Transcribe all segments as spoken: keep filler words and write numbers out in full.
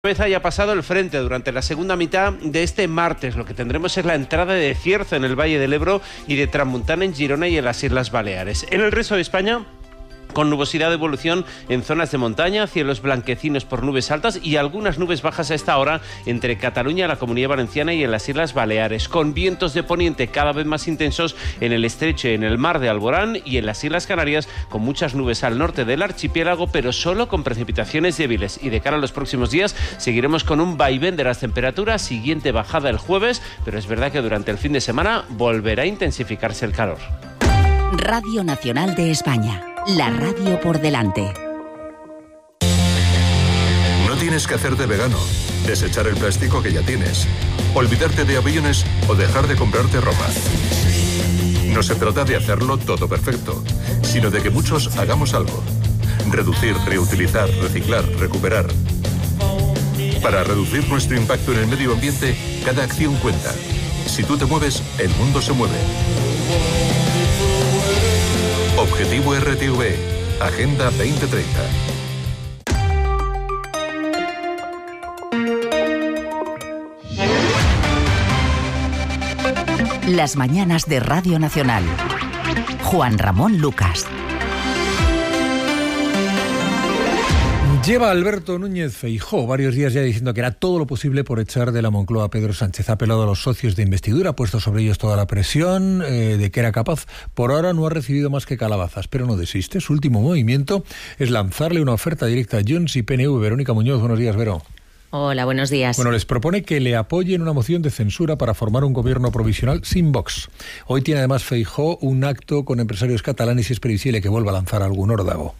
Vez haya pasado el frente durante la segunda mitad de este martes. Lo que tendremos es la entrada de cierzo en el Valle del Ebro y de tramontana en Girona y en las Islas Baleares. En el resto de España, con nubosidad de evolución en zonas de montaña, cielos blanquecinos por nubes altas y algunas nubes bajas a esta hora entre Cataluña, la Comunidad Valenciana y en las Islas Baleares, con vientos de poniente cada vez más intensos en el estrecho y en el mar de Alborán y en las Islas Canarias, con muchas nubes al norte del archipiélago, pero solo con precipitaciones débiles. Y de cara a los próximos días seguiremos con un vaivén de las temperaturas, siguiente bajada el jueves, pero es verdad que durante el fin de semana volverá a intensificarse el calor. Radio Nacional de España. La radio por delante. No tienes que hacerte vegano, desechar el plástico que ya tienes, olvidarte de aviones o dejar de comprarte ropa. No se trata de hacerlo todo perfecto, sino de que muchos hagamos algo. Reducir, reutilizar, reciclar, recuperar. Para reducir nuestro impacto en el medio ambiente, cada acción cuenta. Si tú te mueves, el mundo se mueve. Objetivo R T V, Agenda veinte treinta. Las mañanas de Radio Nacional. Juan Ramón Lucas. Lleva Alberto Núñez Feijóo varios días ya diciendo que hará todo lo posible por echar de la Moncloa a Pedro Sánchez. Ha apelado a los socios de investidura, ha puesto sobre ellos toda la presión eh, de que era capaz. Por ahora no ha recibido más que calabazas, pero no desiste. Su último movimiento es lanzarle una oferta directa a Junts y P N V. Verónica Muñoz, buenos días, Vero. Hola, buenos días. Bueno, les propone que le apoyen una moción de censura para formar un gobierno provisional sin Vox. Hoy tiene además Feijóo un acto con empresarios catalanes y es previsible que vuelva a lanzar algún órdago.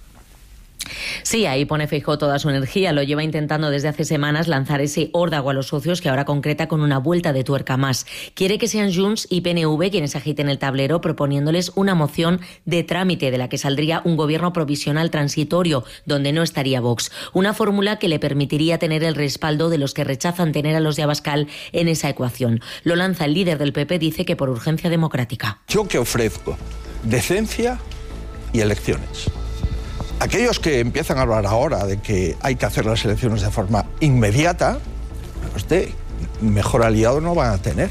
Sí, ahí pone Feijóo toda su energía. Lo lleva intentando desde hace semanas lanzar ese órdago a los socios que ahora concreta con una vuelta de tuerca más. Quiere que sean Junts y P N V quienes agiten el tablero proponiéndoles una moción de trámite de la que saldría un gobierno provisional transitorio donde no estaría Vox. Una fórmula que le permitiría tener el respaldo de los que rechazan tener a los de Abascal en esa ecuación. Lo lanza el líder del P P, dice que por urgencia democrática. Yo que ofrezco decencia y elecciones. Aquellos que empiezan a hablar ahora de que hay que hacer las elecciones de forma inmediata, usted, mejor aliado no van a tener.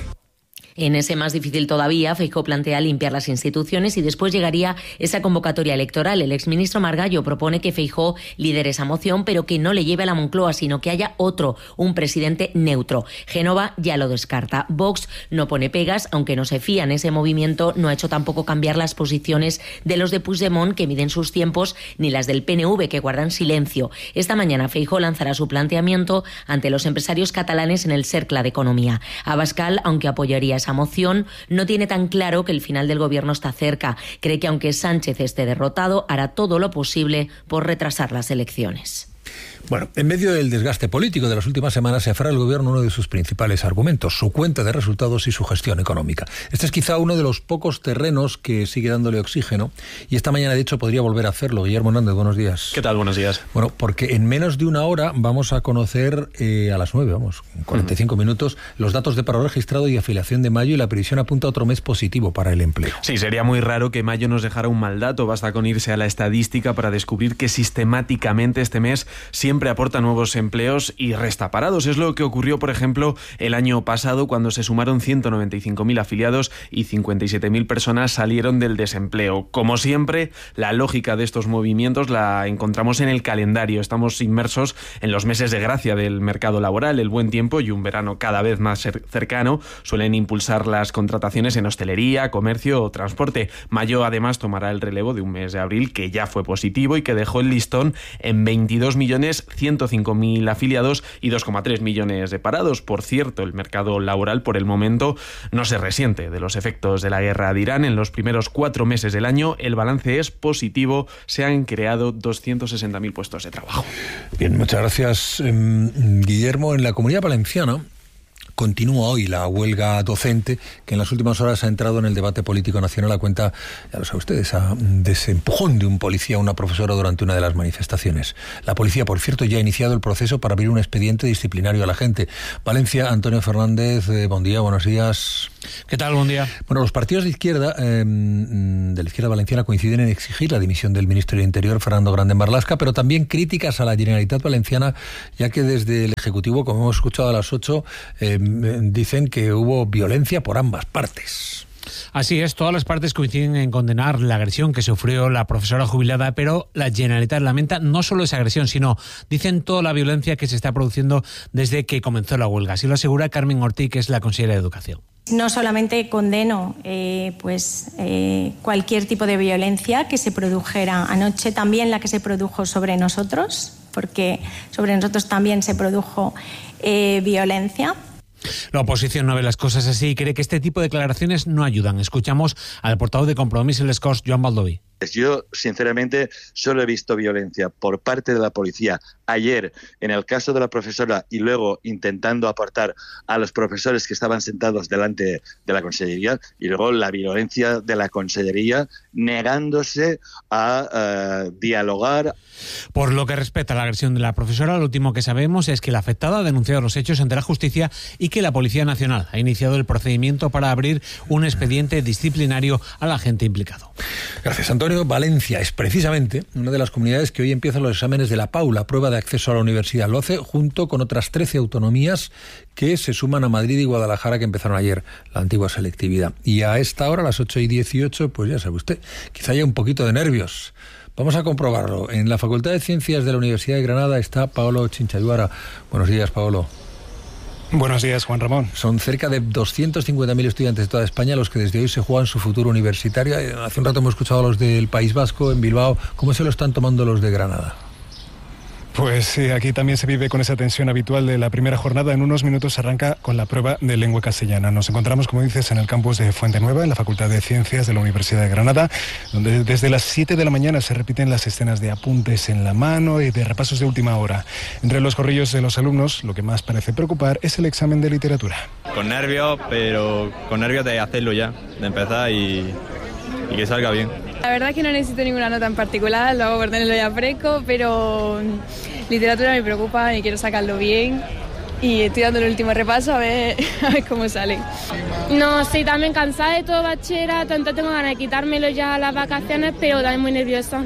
En ese más difícil todavía, Feijóo plantea limpiar las instituciones y después llegaría esa convocatoria electoral. El exministro Margallo propone que Feijóo lidere esa moción, pero que no le lleve a la Moncloa, sino que haya otro, un presidente neutro. Génova ya lo descarta. Vox no pone pegas, aunque no se fía en ese movimiento, no ha hecho tampoco cambiar las posiciones de los de Puigdemont, que miden sus tiempos, ni las del P N V, que guardan silencio. Esta mañana Feijóo lanzará su planteamiento ante los empresarios catalanes en el Cercle de Economía. Abascal, aunque apoyaría esa moción, no tiene tan claro que el final del gobierno está cerca. Cree que aunque Sánchez esté derrotado, hará todo lo posible por retrasar las elecciones. Bueno, en medio del desgaste político de las últimas semanas se aferra el gobierno uno de sus principales argumentos, su cuenta de resultados y su gestión económica. Este es quizá uno de los pocos terrenos que sigue dándole oxígeno y esta mañana de hecho podría volver a hacerlo. Guillermo Hernández, buenos días. ¿Qué tal? Buenos días. Bueno, porque en menos de una hora vamos a conocer eh, a las nueve, vamos, en cuarenta y cinco uh-huh. minutos, los datos de paro registrado y afiliación de mayo y la previsión apunta a otro mes positivo para el empleo. Sí, sería muy raro que mayo nos dejara un mal dato. Basta con irse a la estadística para descubrir que sistemáticamente este mes siempre aporta nuevos empleos y resta parados. Es lo que ocurrió, por ejemplo, el año pasado cuando se sumaron ciento noventa y cinco mil afiliados y cincuenta y siete mil personas salieron del desempleo. Como siempre, la lógica de estos movimientos la encontramos en el calendario. Estamos inmersos en los meses de gracia del mercado laboral. El buen tiempo y un verano cada vez más cercano suelen impulsar las contrataciones en hostelería, comercio o transporte. Mayo, además, tomará el relevo de un mes de abril que ya fue positivo y que dejó el listón en veintidós millones ciento cinco mil afiliados y dos coma tres millones de parados. Por cierto, el mercado laboral por el momento no se resiente de los efectos de la guerra de Irán. En los primeros cuatro meses del año el balance es positivo. Se han creado doscientos sesenta mil puestos de trabajo. Bien, muchas gracias, eh, Guillermo. En la Comunidad Valenciana Continúa hoy la huelga docente, que en las últimas horas ha entrado en el debate político nacional a cuenta, ya lo saben ustedes, de ese empujón de un policía a una profesora durante una de las manifestaciones. La policía, por cierto, ya ha iniciado el proceso para abrir un expediente disciplinario a la gente. Valencia, Antonio Fernández, eh, buen día, buenos días. ¿Qué tal? Buen día. Bueno, los partidos de izquierda, eh, de la izquierda valenciana, coinciden en exigir la dimisión del ministro del Interior, Fernando Grande Marlaska, pero también críticas a la Generalitat Valenciana, ya que desde el Ejecutivo, como hemos escuchado a las ocho, eh, dicen que hubo violencia por ambas partes. Así es, todas las partes coinciden en condenar la agresión que sufrió la profesora jubilada, pero la Generalitat lamenta no solo esa agresión, sino, dicen, toda la violencia que se está produciendo desde que comenzó la huelga. Así lo asegura Carmen Ortiz, que es la consejera de Educación. No solamente condeno eh, pues, eh, cualquier tipo de violencia que se produjera anoche, también la que se produjo sobre nosotros, porque sobre nosotros también se produjo eh, violencia. La oposición no ve las cosas así y cree que este tipo de declaraciones no ayudan. Escuchamos al portavoz de Compromís en les Corts, Joan Baldoví. Yo, sinceramente, solo he visto violencia por parte de la policía ayer en el caso de la profesora y luego intentando apartar a los profesores que estaban sentados delante de la consellería, y luego la violencia de la consellería negándose a uh, dialogar. Por lo que respecta a la agresión de la profesora, lo último que sabemos es que la afectada ha denunciado los hechos ante la justicia y que la Policía Nacional ha iniciado el procedimiento para abrir un expediente disciplinario al agente implicado. Gracias, Antonio. Valencia es precisamente una de las comunidades que hoy empiezan los exámenes de la PAU, la prueba de acceso a la universidad. Lo hace junto con otras trece autonomías que se suman a Madrid y Guadalajara, que empezaron ayer la antigua selectividad. Y a esta hora, a las ocho y dieciocho, pues ya sabe usted, quizá haya un poquito de nervios. Vamos a comprobarlo. En la Facultad de Ciencias de la Universidad de Granada está Paolo Chinchayuara. Buenos días, Paolo. Buenos días, Juan Ramón. Son cerca de doscientos cincuenta mil estudiantes de toda España los que desde hoy se juegan su futuro universitario. Hace un rato hemos escuchado a los del País Vasco, en Bilbao. ¿Cómo se lo están tomando los de Granada? Pues sí, aquí también se vive con esa tensión habitual de la primera jornada. En unos minutos arranca con la prueba de lengua castellana. Nos encontramos, como dices, en el campus de Fuente Nueva, en la Facultad de Ciencias de la Universidad de Granada, donde desde las siete de la mañana se repiten las escenas de apuntes en la mano y de repasos de última hora. Entre los corrillos de los alumnos, lo que más parece preocupar es el examen de literatura. Con nervios, pero con nervios de hacerlo ya, de empezar y, y que salga bien. La verdad es que no necesito ninguna nota en particular, lo hago por tenerlo ya fresco, pero literatura me preocupa y quiero sacarlo bien y estoy dando el último repaso a ver, a ver cómo sale. No, estoy también cansada de todo bachillerato, entonces tengo ganas de quitármelo ya a las vacaciones, pero también muy nerviosa.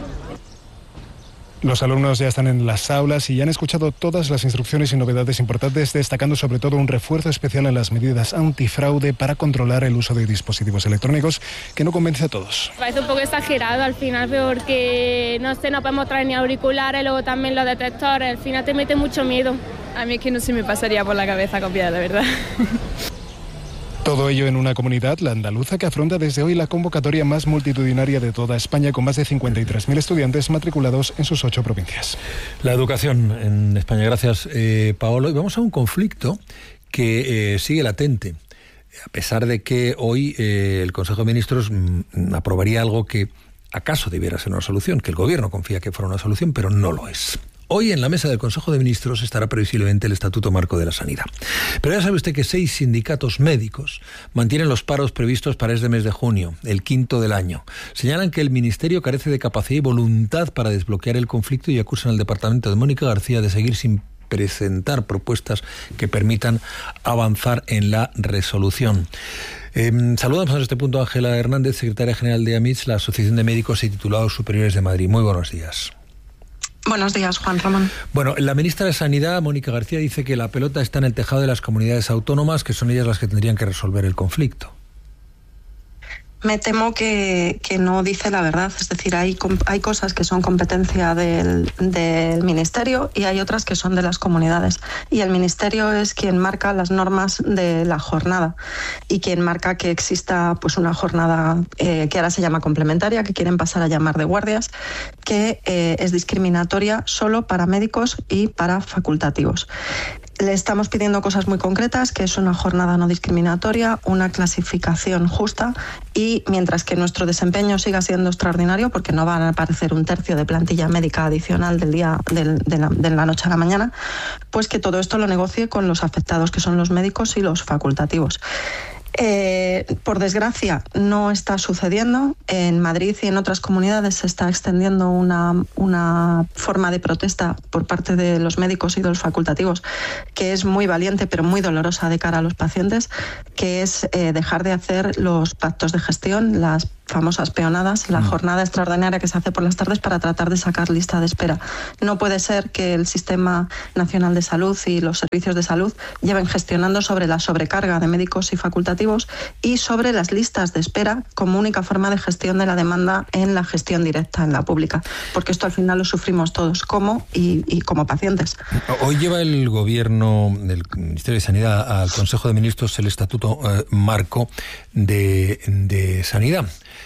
Los alumnos ya están en las aulas y ya han escuchado todas las instrucciones y novedades importantes, destacando sobre todo un refuerzo especial en las medidas antifraude para controlar el uso de dispositivos electrónicos, que no convence a todos. Parece un poco exagerado al final, porque no sé, no podemos traer ni auriculares, luego también los detectores, al final te mete mucho miedo. A mí es que no se me pasaría por la cabeza copiar, la verdad. Todo ello en una comunidad, la andaluza, que afronta desde hoy la convocatoria más multitudinaria de toda España, con más de cincuenta y tres mil estudiantes matriculados en sus ocho provincias. La educación en España. Gracias, eh, Paolo. Y vamos a un conflicto que eh, sigue latente, a pesar de que hoy eh, el Consejo de Ministros mm, aprobaría algo que acaso debiera ser una solución, que el Gobierno confía que fuera una solución, pero no lo es. Hoy en la mesa del Consejo de Ministros estará previsiblemente el Estatuto Marco de la Sanidad. Pero ya sabe usted que seis sindicatos médicos mantienen los paros previstos para este mes de junio, el quinto del año. Señalan que el Ministerio carece de capacidad y voluntad para desbloquear el conflicto y acusan al departamento de Mónica García de seguir sin presentar propuestas que permitan avanzar en la resolución. Eh, saludamos en este punto a Ángela Hernández, secretaria general de AMITS, la Asociación de Médicos y Titulados Superiores de Madrid. Muy buenos días. Buenos días, Juan Ramón. Bueno, la ministra de Sanidad, Mónica García, dice que la pelota está en el tejado de las comunidades autónomas, que son ellas las que tendrían que resolver el conflicto. Me temo que, que no dice la verdad. Es decir, hay, hay cosas que son competencia del, del Ministerio y hay otras que son de las comunidades. Y el Ministerio es quien marca las normas de la jornada y quien marca que exista pues una jornada eh, que ahora se llama complementaria, que quieren pasar a llamar de guardias, que eh, es discriminatoria solo para médicos y para facultativos. Le estamos pidiendo cosas muy concretas, que es una jornada no discriminatoria, una clasificación justa y mientras que nuestro desempeño siga siendo extraordinario, porque no van a aparecer un tercio de plantilla médica adicional del día del, de, la, de la noche a la mañana, pues que todo esto lo negocie con los afectados, que son los médicos y los facultativos. Eh, por desgracia no está sucediendo. En Madrid y en otras comunidades se está extendiendo una, una forma de protesta por parte de los médicos y de los facultativos que es muy valiente pero muy dolorosa de cara a los pacientes, que es eh, dejar de hacer los pactos de gestión, las famosas peonadas, la jornada extraordinaria que se hace por las tardes para tratar de sacar lista de espera. No puede ser que el Sistema Nacional de Salud y los servicios de salud lleven gestionando sobre la sobrecarga de médicos y facultativos y sobre las listas de espera como única forma de gestión de la demanda en la gestión directa, en la pública, porque esto al final lo sufrimos todos como y, y como pacientes. Hoy lleva el Gobierno del Ministerio de Sanidad al Consejo de Ministros el Estatuto eh, Marco de, de Sanidad.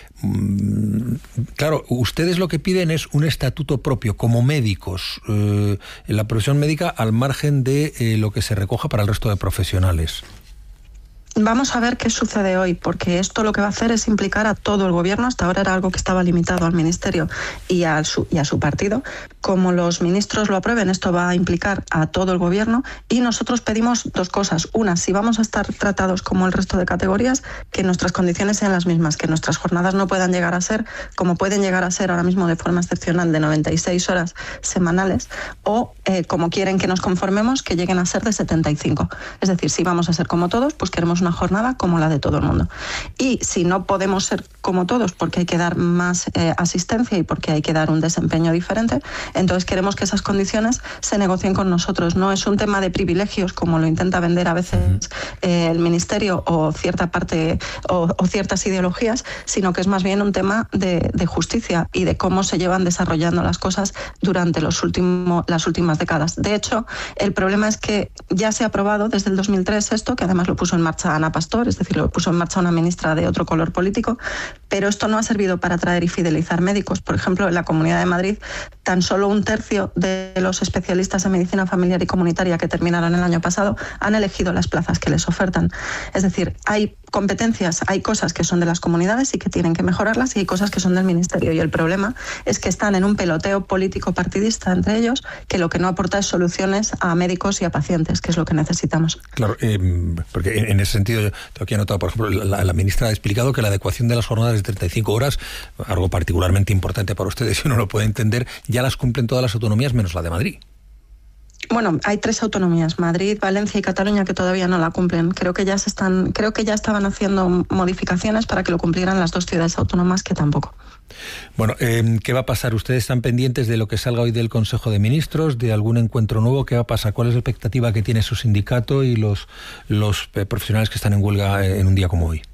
Claro, ustedes lo que piden es un estatuto propio como médicos, eh, en la profesión médica al margen de eh, lo que se recoja para el resto de profesionales. Vamos a ver qué sucede hoy, porque esto lo que va a hacer es implicar a todo el gobierno. Hasta ahora era algo que estaba limitado al ministerio y a su, y a su partido. Como los ministros lo aprueben, esto va a implicar a todo el gobierno y nosotros pedimos dos cosas. Una, si vamos a estar tratados como el resto de categorías, que nuestras condiciones sean las mismas, que nuestras jornadas no puedan llegar a ser, como pueden llegar a ser ahora mismo de forma excepcional, de noventa y seis horas semanales, o eh, como quieren que nos conformemos, que lleguen a ser de setenta y cinco. Es decir, si vamos a ser como todos, pues queremos una jornada como la de todo el mundo. Y si no podemos ser como todos porque hay que dar más eh, asistencia y porque hay que dar un desempeño diferente, entonces queremos que esas condiciones se negocien con nosotros. No es un tema de privilegios como lo intenta vender a veces eh, el ministerio o cierta parte o, o ciertas ideologías, sino que es más bien un tema de, de justicia y de cómo se llevan desarrollando las cosas durante los últimos, las últimas décadas. De hecho, el problema es que ya se ha aprobado desde el dos mil tres esto, que además lo puso en marcha Ana Pastor, es decir, lo puso en marcha una ministra de otro color político, pero esto no ha servido para atraer y fidelizar médicos. Por ejemplo, en la Comunidad de Madrid, tan solo un tercio de los especialistas en medicina familiar y comunitaria que terminaron el año pasado han elegido las plazas que les ofertan. Es decir, hay competencias, hay cosas que son de las comunidades y que tienen que mejorarlas y hay cosas que son del ministerio. Y el problema es que están en un peloteo político partidista entre ellos que lo que no aporta es soluciones a médicos y a pacientes, que es lo que necesitamos. Claro, eh, porque en, en ese sentido yo tengo aquí anotado, por ejemplo, la, la ministra ha explicado que la adecuación de las jornadas de treinta y cinco horas, algo particularmente importante para ustedes, si uno lo puede entender, ya las cumplen todas las autonomías menos la de Madrid. Bueno, hay tres autonomías, Madrid, Valencia y Cataluña, que todavía no la cumplen. Creo que ya se están, creo que ya estaban haciendo modificaciones para que lo cumplieran las dos ciudades autónomas, que tampoco. Bueno, eh, ¿qué va a pasar? ¿Ustedes están pendientes de lo que salga hoy del Consejo de Ministros, de algún encuentro nuevo? ¿Qué va a pasar? ¿Cuál es la expectativa que tiene su sindicato y los, los profesionales que están en huelga en un día como hoy?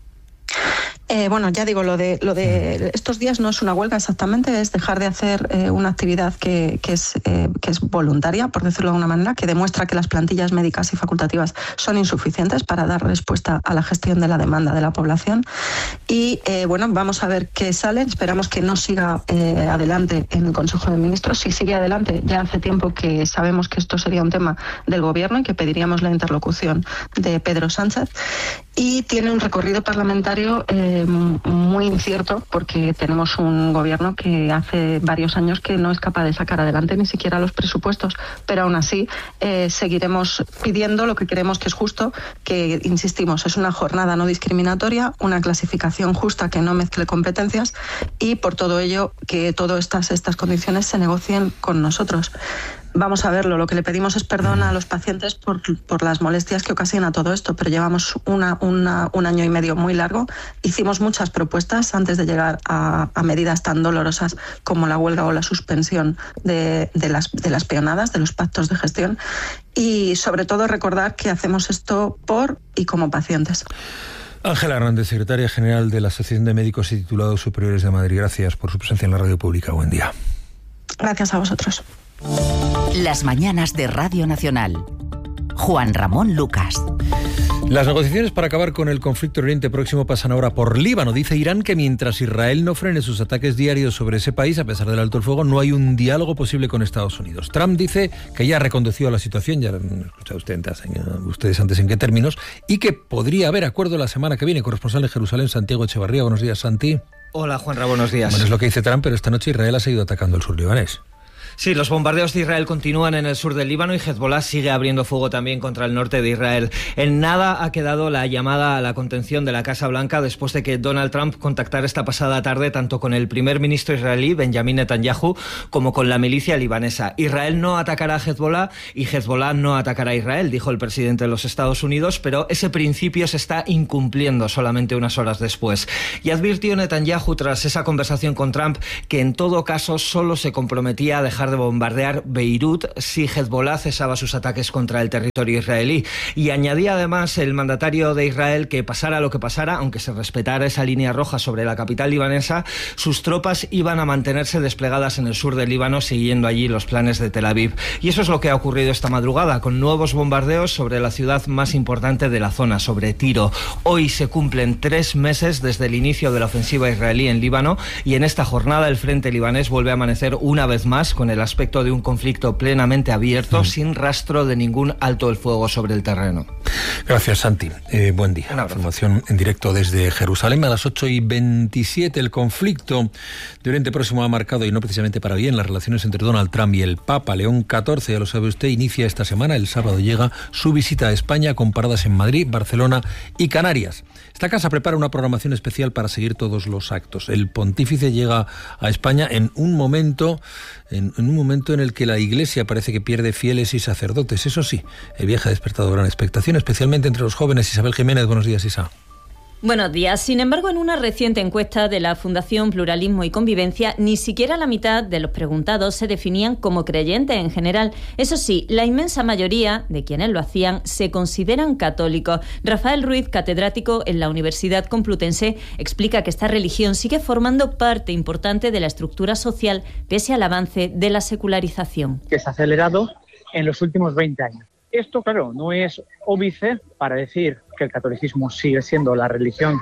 Eh, bueno, ya digo, lo de lo de estos días no es una huelga exactamente, es dejar de hacer eh, una actividad que, que, es, eh, que es voluntaria, por decirlo de alguna manera, que demuestra que las plantillas médicas y facultativas son insuficientes para dar respuesta a la gestión de la demanda de la población. Y eh, bueno, vamos a ver qué sale. Esperamos que no siga eh, adelante en el Consejo de Ministros. Si sigue adelante, ya hace tiempo que sabemos que esto sería un tema del Gobierno y que pediríamos la interlocución de Pedro Sánchez. Y tiene un recorrido parlamentario eh, muy incierto porque tenemos un gobierno que hace varios años que no es capaz de sacar adelante ni siquiera los presupuestos, pero aún así eh, seguiremos pidiendo lo que creemos que es justo, que insistimos, es una jornada no discriminatoria, una clasificación justa que no mezcle competencias y por todo ello que todas estas, estas condiciones se negocien con nosotros. Vamos a verlo, lo que le pedimos es perdón a los pacientes por, por las molestias que ocasiona todo esto, pero llevamos una, una, un año y medio muy largo. Hicimos muchas propuestas antes de llegar a, a medidas tan dolorosas como la huelga o la suspensión de, de, las, de las peonadas, de los pactos de gestión y sobre todo recordar que hacemos esto por y como pacientes. Ángela Hernández, secretaria general de la Asociación de Médicos y Titulados Superiores de Madrid, gracias por su presencia en la radio pública. Buen día. Gracias a vosotros. Las mañanas de Radio Nacional. Juan Ramón Lucas. Las negociaciones para acabar con el conflicto en Oriente Próximo pasan ahora por Líbano. Dice Irán que mientras Israel no frene sus ataques diarios sobre ese país, a pesar del alto el fuego, no hay un diálogo posible con Estados Unidos. Trump dice que ya ha reconducido la situación, ya han escuchado ustedes, ustedes antes en qué términos, y que podría haber acuerdo la semana que viene. Corresponsal en Jerusalén, Santiago Echevarría. Buenos días, Santi. Hola, Juanra, buenos días. Bueno, es lo que dice Trump, pero esta noche Israel ha seguido atacando el sur libanés. Sí, los bombardeos de Israel continúan en el sur del Líbano y Hezbollah sigue abriendo fuego también contra el norte de Israel. En nada ha quedado la llamada a la contención de la Casa Blanca después de que Donald Trump contactara esta pasada tarde tanto con el primer ministro israelí, Benjamin Netanyahu, como con la milicia libanesa. Israel no atacará a Hezbollah y Hezbollah no atacará a Israel, dijo el presidente de los Estados Unidos, pero ese principio se está incumpliendo solamente unas horas después. Y advirtió Netanyahu tras esa conversación con Trump que en todo caso solo se comprometía a dejar de bombardear Beirut si Hezbollah cesaba sus ataques contra el territorio israelí. Y añadía además el mandatario de Israel que pasara lo que pasara, aunque se respetara esa línea roja sobre la capital libanesa, sus tropas iban a mantenerse desplegadas en el sur del Líbano siguiendo allí los planes de Tel Aviv. Y eso es lo que ha ocurrido esta madrugada, con nuevos bombardeos sobre la ciudad más importante de la zona, sobre Tiro. Hoy se cumplen tres meses desde el inicio de la ofensiva israelí en Líbano y en esta jornada el frente libanés vuelve a amanecer una vez más con el aspecto de un conflicto plenamente abierto, mm. sin rastro de ningún alto el fuego sobre el terreno. Gracias, Santi. Eh, buen día. Información en directo desde Jerusalén a las ocho y veintisiete. El conflicto de Oriente Próximo ha marcado, y no precisamente para bien, las relaciones entre Donald Trump y el Papa. León catorce, ya lo sabe usted, inicia esta semana. El sábado llega su visita a España con paradas en Madrid, Barcelona y Canarias. Esta casa prepara una programación especial para seguir todos los actos. El pontífice llega a España en un momento en, en un momento en el que la Iglesia parece que pierde fieles y sacerdotes. Eso sí, el viaje ha despertado gran expectación, especialmente entre los jóvenes. Isabel Jiménez, buenos días, Isa. Buenos días. Sin embargo, en una reciente encuesta de la Fundación Pluralismo y Convivencia, ni siquiera la mitad de los preguntados se definían como creyentes en general. Eso sí, la inmensa mayoría de quienes lo hacían se consideran católicos. Rafael Ruiz, catedrático en la Universidad Complutense, explica que esta religión sigue formando parte importante de la estructura social pese al avance de la secularización. Que se ha acelerado en los últimos veinte años. Esto, claro, no es óbice para decir que el catolicismo sigue siendo la religión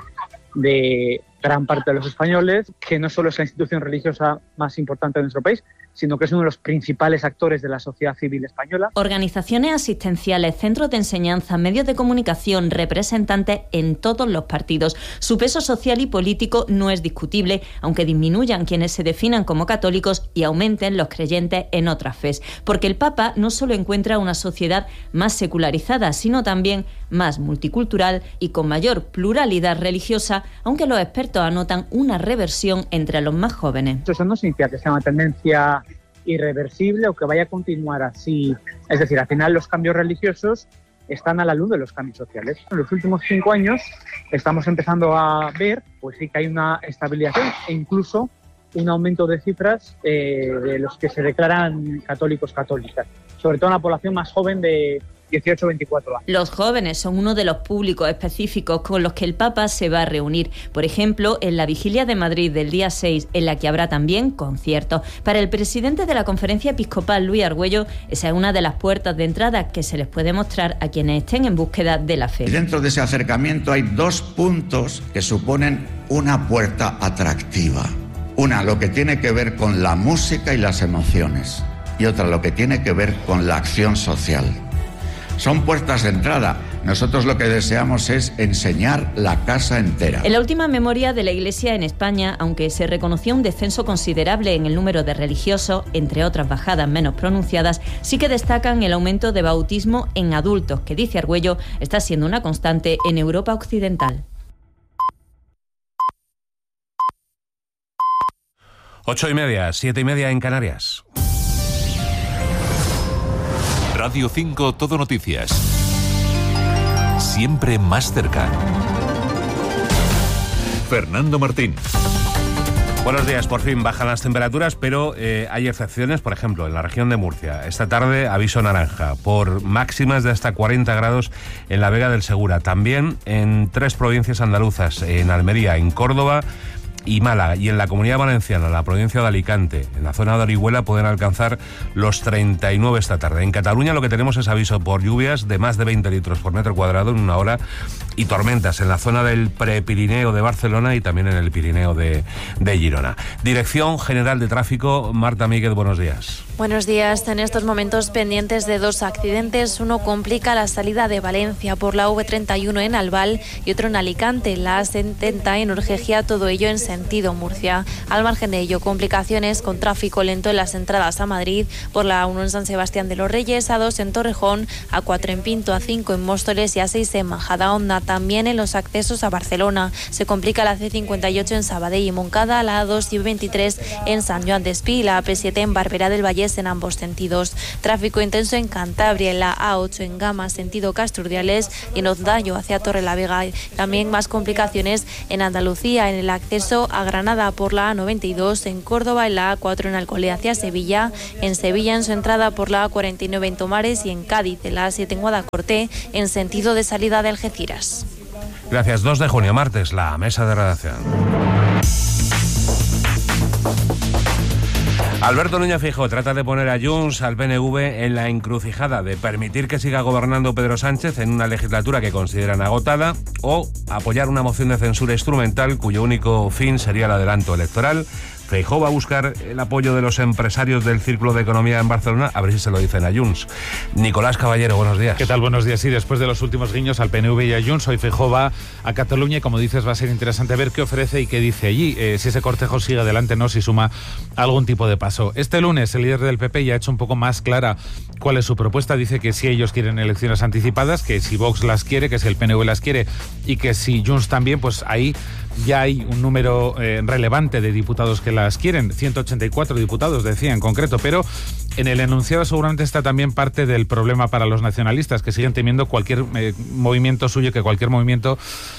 de gran parte de los españoles, que no solo es la institución religiosa más importante de nuestro país, sino que es uno de los principales actores de la sociedad civil española. Organizaciones asistenciales, centros de enseñanza, medios de comunicación, representantes en todos los partidos. Su peso social y político no es discutible, aunque disminuyan quienes se definan como católicos y aumenten los creyentes en otras fes. Porque el Papa no solo encuentra una sociedad más secularizada, sino también más multicultural y con mayor pluralidad religiosa, aunque los expertos anotan una reversión entre los más jóvenes. Eso no significa que sea una tendencia irreversible o que vaya a continuar así. Es decir, al final los cambios religiosos están a la luz de los cambios sociales. En los últimos cinco años estamos empezando a ver, pues sí que hay una estabilización e incluso un aumento de cifras eh, de los que se declaran católicos católicas, sobre todo en la población más joven de dieciocho a veinticuatro años. Los jóvenes son uno de los públicos específicos con los que el Papa se va a reunir. Por ejemplo, en la Vigilia de Madrid del día seis, en la que habrá también conciertos. Para el presidente de la Conferencia Episcopal, Luis Argüello, esa es una de las puertas de entrada que se les puede mostrar a quienes estén en búsqueda de la fe. Dentro de ese acercamiento hay dos puntos que suponen una puerta atractiva. Una, lo que tiene que ver con la música y las emociones. Y otra, lo que tiene que ver con la acción social. Son puertas de entrada. Nosotros lo que deseamos es enseñar la casa entera. En la última memoria de la Iglesia en España, aunque se reconoció un descenso considerable en el número de religiosos, entre otras bajadas menos pronunciadas, sí que destacan el aumento de bautismo en adultos, que, dice Argüello, está siendo una constante en Europa occidental. Ocho y media, siete y media en Canarias. Radio cinco Todo Noticias. Siempre más cerca. Fernando Martín. Buenos días, por fin bajan las temperaturas, pero eh, hay excepciones, por ejemplo, en la región de Murcia. Esta tarde aviso naranja por máximas de hasta cuarenta grados en la Vega del Segura. También en tres provincias andaluzas, en Almería, en Córdoba y Málaga. Y en la Comunidad Valenciana, la provincia de Alicante, en la zona de Orihuela, pueden alcanzar los treinta y nueve esta tarde. En Cataluña lo que tenemos es aviso por lluvias de más de veinte litros por metro cuadrado en una hora y tormentas en la zona del Prepirineo de Barcelona y también en el Pirineo de, de Girona. Dirección General de Tráfico, Marta Míguez, buenos días. Buenos días. En estos momentos pendientes de dos accidentes. Uno complica la salida de Valencia por la V treinta y uno en Albal y otro en Alicante, la A setenta en Urgegia, todo ello en sentido Murcia. Al margen de ello, complicaciones con tráfico lento en las entradas a Madrid por la A uno en San Sebastián de los Reyes, A dos en Torrejón, A cuatro en Pinto, A cinco en Móstoles y A seis en Majadahonda. También en los accesos a Barcelona se complica la C cincuenta y ocho en Sabadell y Moncada, la A dos y veintitrés en San Joan Despí, la A P siete en Barberá del Vallés en ambos sentidos. Tráfico intenso en Cantabria, en la A ocho en Gama, sentido Casturdiales, y en Ondayo hacia Torrelavega. También más complicaciones en Andalucía, en el acceso a Granada por la A noventa y dos, en Córdoba, en la A cuatro en Alcolea hacia Sevilla, en Sevilla en su entrada por la A cuarenta y nueve en Tomares y en Cádiz, en la A siete en Guadacorte, en sentido de salida de Algeciras. Gracias. dos de junio, martes, la mesa de redacción. Alberto Núñez Feijóo trata de poner a Junts, al P N V, en la encrucijada de permitir que siga gobernando Pedro Sánchez en una legislatura que consideran agotada o apoyar una moción de censura instrumental cuyo único fin sería el adelanto electoral. Feijóo va a buscar el apoyo de los empresarios del Círculo de Economía en Barcelona, a ver si se lo dicen a Junts. Nicolás Caballero, buenos días. ¿Qué tal? Buenos días. Sí, después de los últimos guiños al P N V y a Junts, hoy Feijóo va a Cataluña y, como dices, va a ser interesante ver qué ofrece y qué dice allí, eh, si ese cortejo sigue adelante, no, si suma algún tipo de paso. Este lunes el líder del P P ya ha hecho un poco más clara cuál es su propuesta. Dice que si ellos quieren elecciones anticipadas, que si Vox las quiere, que si el P N V las quiere y que si Junts también, pues ahí ya hay un número eh, relevante de diputados que las quieren, ciento ochenta y cuatro diputados, decía en concreto, pero en el enunciado seguramente está también parte del problema para los nacionalistas, que siguen temiendo cualquier eh, movimiento suyo, que cualquier movimiento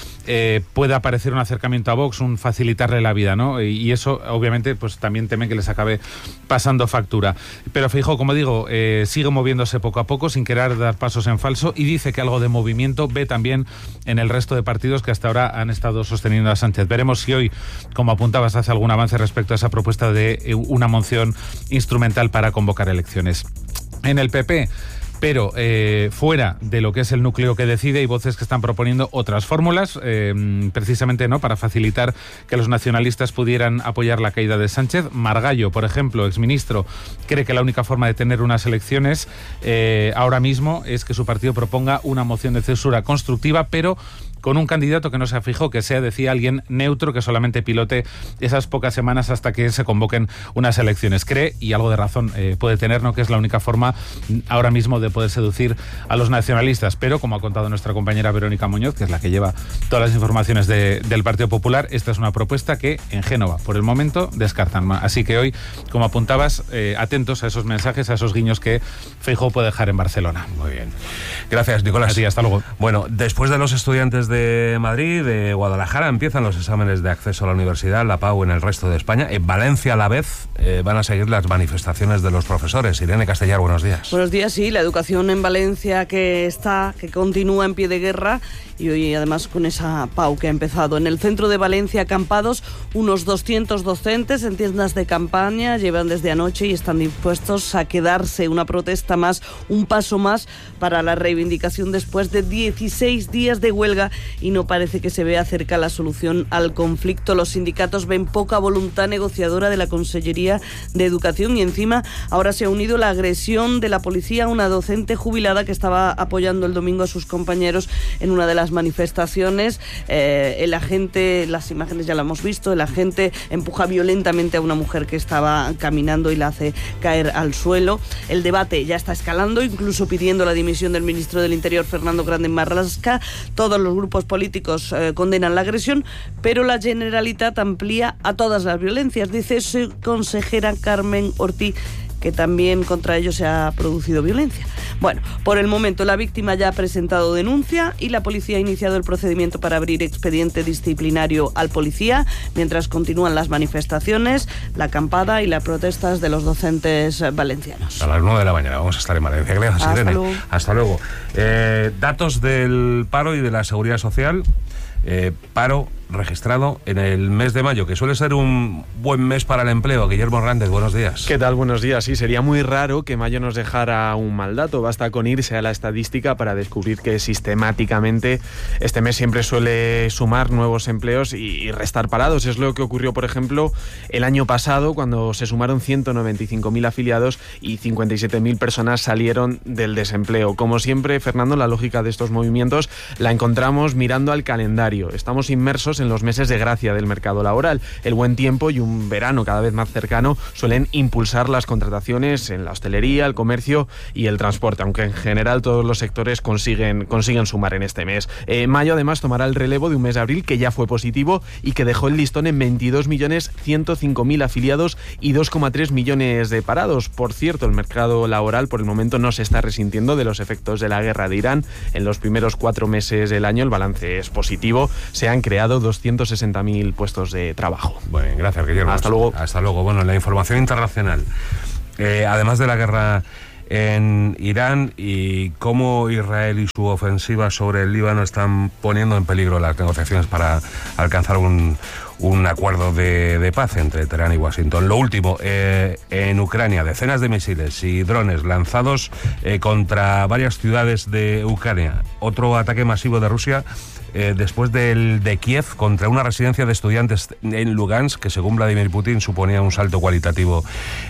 Eh, pueda parecer un acercamiento a Vox, un facilitarle la vida, ¿no? Y, y eso, obviamente, pues también temen que les acabe pasando factura. Pero Feijóo, como digo, eh, sigue moviéndose poco a poco, sin querer dar pasos en falso, y dice que algo de movimiento ve también en el resto de partidos que hasta ahora han estado sosteniendo a Sánchez. Veremos si hoy, como apuntabas, hace algún avance respecto a esa propuesta de eh, una moción instrumental para convocar elecciones. En el P P... Pero eh, fuera de lo que es el núcleo que decide, hay voces que están proponiendo otras fórmulas, eh, precisamente no para facilitar que los nacionalistas pudieran apoyar la caída de Sánchez. Margallo, por ejemplo, exministro, cree que la única forma de tener unas elecciones eh, ahora mismo es que su partido proponga una moción de censura constructiva, pero con un candidato que no se fijó, que sea, decía, alguien neutro, que solamente pilote esas pocas semanas hasta que se convoquen unas elecciones. Cree, y algo de razón eh, puede tener, ¿no?, que es la única forma ahora mismo de poder seducir a los nacionalistas. Pero, como ha contado nuestra compañera Verónica Muñoz, que es la que lleva todas las informaciones de, del Partido Popular, esta es una propuesta que en Génova, por el momento, descartan. Así que hoy, como apuntabas, eh, atentos a esos mensajes, a esos guiños que Feijóo puede dejar en Barcelona. Muy bien. Gracias, Nicolás. Sí, hasta luego. Bueno, después de los estudiantes de Madrid, de Guadalajara, empiezan los exámenes de acceso a la universidad, la Pau en el resto de España. En Valencia, a la vez, eh, van a seguir las manifestaciones de los profesores. Irene Castellar, buenos días. Buenos días, sí, la educación en Valencia que está, que continúa en pie de guerra, y hoy además con esa Pau que ha empezado. En el centro de Valencia, acampados unos doscientos docentes en tiendas de campaña, llevan desde anoche y están dispuestos a quedarse. Una protesta más, un paso más para la reivindicación después de dieciséis días de huelga, y no parece que se vea cerca la solución al conflicto. Los sindicatos ven poca voluntad negociadora de la Consellería de Educación, y encima ahora se ha unido la agresión de la policía a una docente jubilada que estaba apoyando el domingo a sus compañeros en una de las manifestaciones. Eh, el agente, las imágenes ya la hemos visto, el agente empuja violentamente a una mujer que estaba caminando y la hace caer al suelo. El debate ya está escalando, incluso pidiendo la dimisión del ministro del Interior, Fernando Grande Marlaska. Todos los grupos políticos eh, condenan la agresión, pero la Generalitat amplía a todas las violencias, dice su consejera Carmen Ortiz, que también contra ellos se ha producido violencia. Bueno, por el momento la víctima ya ha presentado denuncia y la policía ha iniciado el procedimiento para abrir expediente disciplinario al policía, mientras continúan las manifestaciones, la acampada y las protestas de los docentes valencianos. A las nueve de la mañana vamos a estar en Valencia. Gracias, Hasta Irene. luego. Hasta luego. Eh, datos del paro y de la seguridad social. Eh, paro registrado en el mes de mayo, que suele ser un buen mes para el empleo. Guillermo Hernández, buenos días. ¿Qué tal? Buenos días. Sí, sería muy raro que mayo nos dejara un mal dato. Basta con irse a la estadística para descubrir que sistemáticamente este mes siempre suele sumar nuevos empleos y restar parados. Es lo que ocurrió, por ejemplo, el año pasado, cuando se sumaron ciento noventa y cinco mil afiliados y cincuenta y siete mil personas salieron del desempleo. Como siempre, Fernando, la lógica de estos movimientos la encontramos mirando al calendario. Estamos inmersos en los meses de gracia del mercado laboral. El buen tiempo y un verano cada vez más cercano suelen impulsar las contrataciones en la hostelería, el comercio y el transporte, aunque en general todos los sectores consiguen, consiguen sumar en este mes. Eh, mayo además tomará el relevo de un mes de abril que ya fue positivo y que dejó el listón en veintidós millones ciento cinco mil afiliados y dos coma tres millones de parados. Por cierto, el mercado laboral por el momento no se está resintiendo de los efectos de la guerra de Irán. En los primeros cuatro meses del año el balance es positivo. Se han creado doscientos sesenta mil puestos de trabajo. Bueno, gracias, Guillermo. Hasta luego. Hasta luego. Bueno, la información internacional. Eh, además de la guerra en Irán y cómo Israel y su ofensiva sobre el Líbano están poniendo en peligro las negociaciones para alcanzar un, un acuerdo de, de paz entre Teherán y Washington. Lo último, eh, en Ucrania, decenas de misiles y drones lanzados eh, contra varias ciudades de Ucrania. Otro ataque masivo de Rusia Eh, después del de Kiev contra una residencia de estudiantes en Lugansk, que según Vladimir Putin suponía un salto cualitativo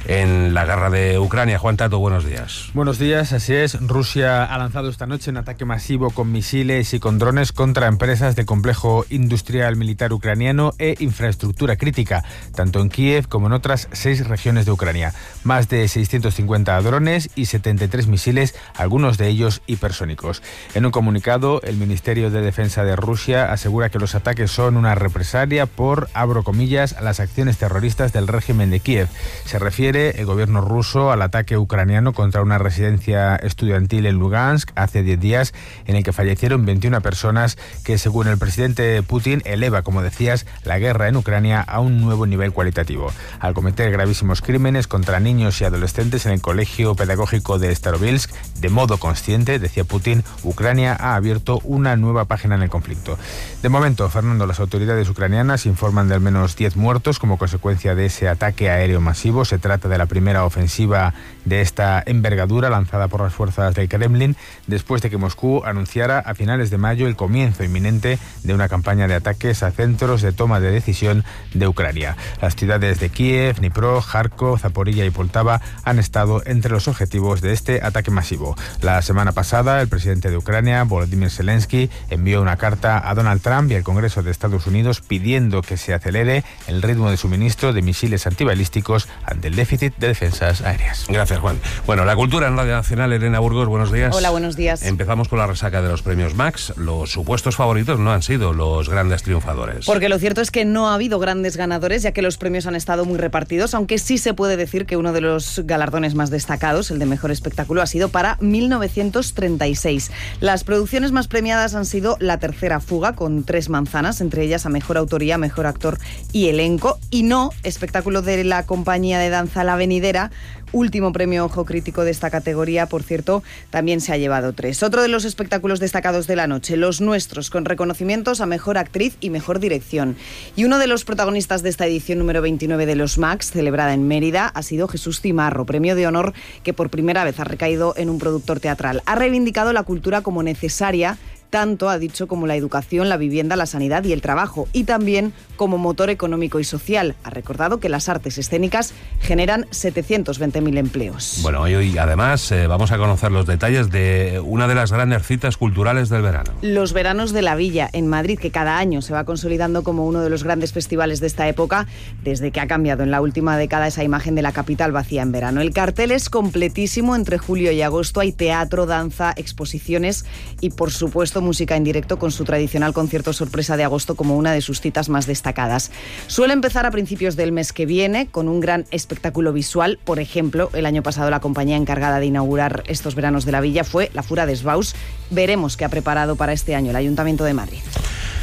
en la guerra de Ucrania. Juan Tato, buenos días. Buenos días, así es. Rusia ha lanzado esta noche un ataque masivo con misiles y con drones contra empresas del complejo industrial militar ucraniano e infraestructura crítica, tanto en Kiev como en otras seis regiones de Ucrania. Más de seiscientos cincuenta drones y setenta y tres misiles, algunos de ellos hipersónicos. En un comunicado, el Ministerio de Defensa de Rusia asegura que los ataques son una represalia por, abro comillas, las acciones terroristas del régimen de Kiev. Se refiere el gobierno ruso al ataque ucraniano contra una residencia estudiantil en Lugansk hace diez días, en el que fallecieron veintiuna personas, que según el presidente Putin eleva, como decías, la guerra en Ucrania a un nuevo nivel cualitativo. Al cometer gravísimos crímenes contra niños y adolescentes en el colegio pedagógico de Starobilsk, de modo consciente, decía Putin, Ucrania ha abierto una nueva página en el conflicto. De momento, Fernando, las autoridades ucranianas informan de al menos diez muertos como consecuencia de ese ataque aéreo masivo. Se trata de la primera ofensiva de esta envergadura lanzada por las fuerzas del Kremlin después de que Moscú anunciara a finales de mayo el comienzo inminente de una campaña de ataques a centros de toma de decisión de Ucrania. Las ciudades de Kiev, Dnipro, Kharkov, Zaporilla y Poltava han estado entre los objetivos de este ataque masivo. La semana pasada, el presidente de Ucrania, Volodymyr Zelensky, envió una carta a Donald Trump y al Congreso de Estados Unidos pidiendo que se acelere el ritmo de suministro de misiles antibalísticos ante el déficit de defensas aéreas. Gracias, Juan. Bueno, la cultura en Radio Nacional, Elena Burgos, buenos días. Hola, buenos días. Empezamos con la resaca de los premios Max. Los supuestos favoritos no han sido los grandes triunfadores. Porque lo cierto es que no ha habido grandes ganadores, ya que los premios han estado muy repartidos, aunque sí se puede decir que uno de los galardones más destacados, el de mejor espectáculo, ha sido para mil novecientos treinta y seis. Las producciones más premiadas han sido La Tercera Fuga, con tres manzanas, entre ellas a mejor autoría, mejor actor y elenco, y No, espectáculo de la compañía de danza La Venidera, último premio Ojo Crítico de esta categoría, por cierto, también se ha llevado tres. Otro de los espectáculos destacados de la noche, Los Nuestros, con reconocimientos a mejor actriz y mejor dirección. Y uno de los protagonistas de esta edición número veintinueve de los Max, celebrada en Mérida, ha sido Jesús Cimarro, premio de honor que por primera vez ha recaído en un productor teatral. Ha reivindicado la cultura como necesaria, tanto, ha dicho, como la educación, la vivienda, la sanidad y el trabajo, y también como motor económico y social. Ha recordado que las artes escénicas generan setecientos veinte mil empleos. Bueno, hoy además eh, vamos a conocer los detalles de una de las grandes citas culturales del verano. Los Veranos de la Villa, en Madrid, que cada año se va consolidando como uno de los grandes festivales de esta época, desde que ha cambiado en la última década esa imagen de la capital vacía en verano. El cartel es completísimo. Entre julio y agosto hay teatro, danza, exposiciones y, por supuesto, música en directo, con su tradicional concierto sorpresa de agosto como una de sus citas más destacadas. Suele empezar a principios del mes que viene con un gran espectáculo visual. Por ejemplo, el año pasado la compañía encargada de inaugurar estos Veranos de la Villa fue La Fura de Sbaus. Veremos qué ha preparado para este año el Ayuntamiento de Madrid.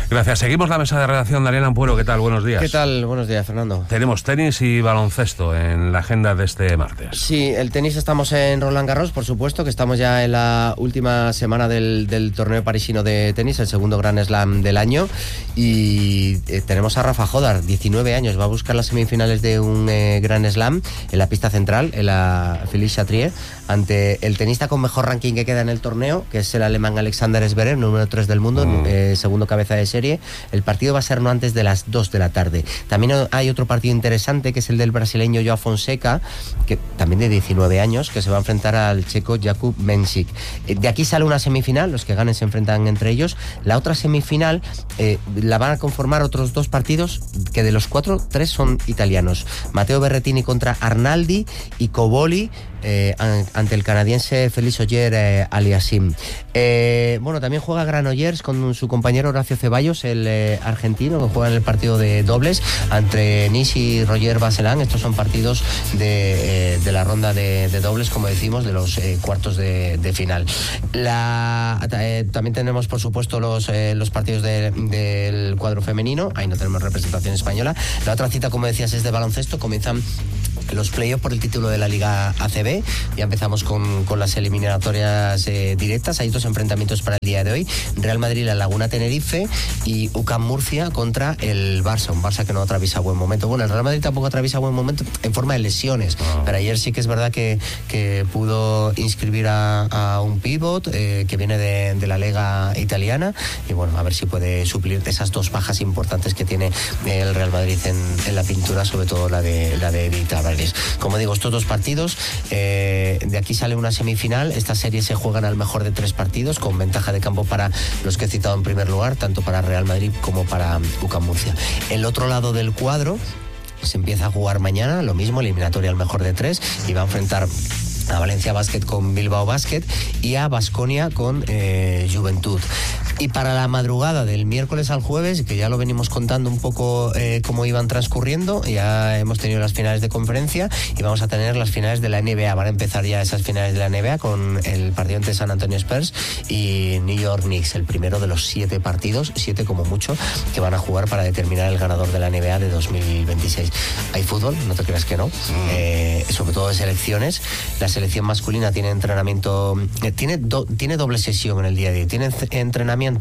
Gracias. Seguimos la mesa de redacción. Daniel Ampuero, ¿qué tal? Buenos días. ¿Qué tal? Buenos días, Fernando. Tenemos tenis y baloncesto en la agenda de este martes. Sí, el tenis estamos en Roland Garros, por supuesto, que estamos ya en la última semana del, del torneo parisino de tenis, el segundo Grand Slam del año, y eh, tenemos a Rafa Jodar, diecinueve años, va a buscar las semifinales de un eh, Grand Slam en la pista central, en la Félix Chatrier, ante el tenista con mejor ranking que queda en el torneo, que es el alemán Alexander Zverev, número tres del mundo, mm. eh, segundo cabeza de serie. El partido va a ser no antes de las dos de la tarde. También hay otro partido interesante, que es el del brasileño Joao Fonseca, que también de diecinueve años, que se va a enfrentar al checo Jakub Mensik. De aquí sale una semifinal, los que ganen se enfrentan entre ellos. La otra semifinal eh, la van a conformar otros dos partidos, que de los cuatro, tres son italianos. Matteo Berrettini contra Arnaldi y Coboli Eh, ante el canadiense Félix Ogier eh, Aliassime. Eh, bueno, también juega Granollers con su compañero Horacio Ceballos, el eh, argentino, que juega en el partido de dobles entre Nice y Roger Vasselin. Estos son partidos de, eh, de la ronda de, de dobles, como decimos, de los eh, cuartos de, de final. La, eh, también tenemos, por supuesto, los, eh, los partidos de, del cuadro femenino. Ahí no tenemos representación española. La otra cita, como decías, es de baloncesto. Comienzan los playoffs por el título de la Liga A C B. Ya empezamos con, con las eliminatorias eh, directas. Hay dos enfrentamientos para el día de hoy: Real Madrid, la Laguna Tenerife, y U C A M Murcia contra el Barça, un Barça que no atraviesa buen momento. Bueno, el Real Madrid tampoco atraviesa buen momento en forma de lesiones, oh. pero ayer sí que es verdad que, que pudo inscribir a, a un pívot eh, que viene de, de la Liga italiana, y bueno, a ver si puede suplir esas dos bajas importantes que tiene el Real Madrid en, en la pintura, sobre todo la de la de Edith Álvarez. Como digo, estos dos partidos, eh, de aquí sale una semifinal. Esta serie se juegan al mejor de tres partidos, con ventaja de campo para los que he citado en primer lugar, tanto para Real Madrid como para U C A M Murcia. El otro lado del cuadro se empieza a jugar mañana, lo mismo, eliminatoria al mejor de tres, y va a enfrentar a Valencia Basket con Bilbao Basket y a Baskonia con eh, Juventud. Y para la madrugada del miércoles al jueves, que ya lo venimos contando un poco eh, cómo iban transcurriendo, ya hemos tenido las finales de conferencia y vamos a tener las finales de la N B A. Van a empezar ya esas finales de la N B A con el partido entre San Antonio Spurs y New York Knicks, el primero de los siete partidos, siete como mucho, que van a jugar para determinar el ganador de la N B A de dos mil veintiséis. Hay fútbol, no te creas que no, mm. eh, sobre todo de selecciones. La selección masculina tiene entrenamiento, eh, tiene, do, tiene doble sesión en el día de hoy. Tiene entrenamiento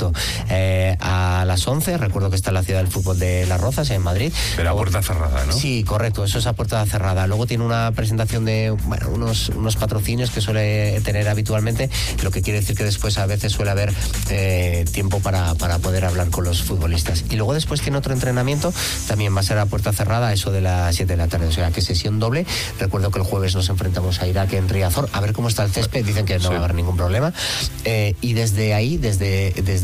Eh, a las once, recuerdo que está en la ciudad del fútbol de Las Rozas, en Madrid. Pero a puerta cerrada, ¿no? Sí, correcto, eso es a puerta cerrada. Luego tiene una presentación de bueno, unos, unos patrocinios que suele tener habitualmente, lo que quiere decir que después a veces suele haber eh, tiempo para, para poder hablar con los futbolistas. Y luego después tiene otro entrenamiento, también va a ser a puerta cerrada, eso de las siete de la tarde, o sea que sesión doble. Recuerdo que el jueves nos enfrentamos a Irak en Riazor, a ver cómo está el césped, dicen que no sí. va a haber ningún problema. Eh, y desde ahí, desde... desde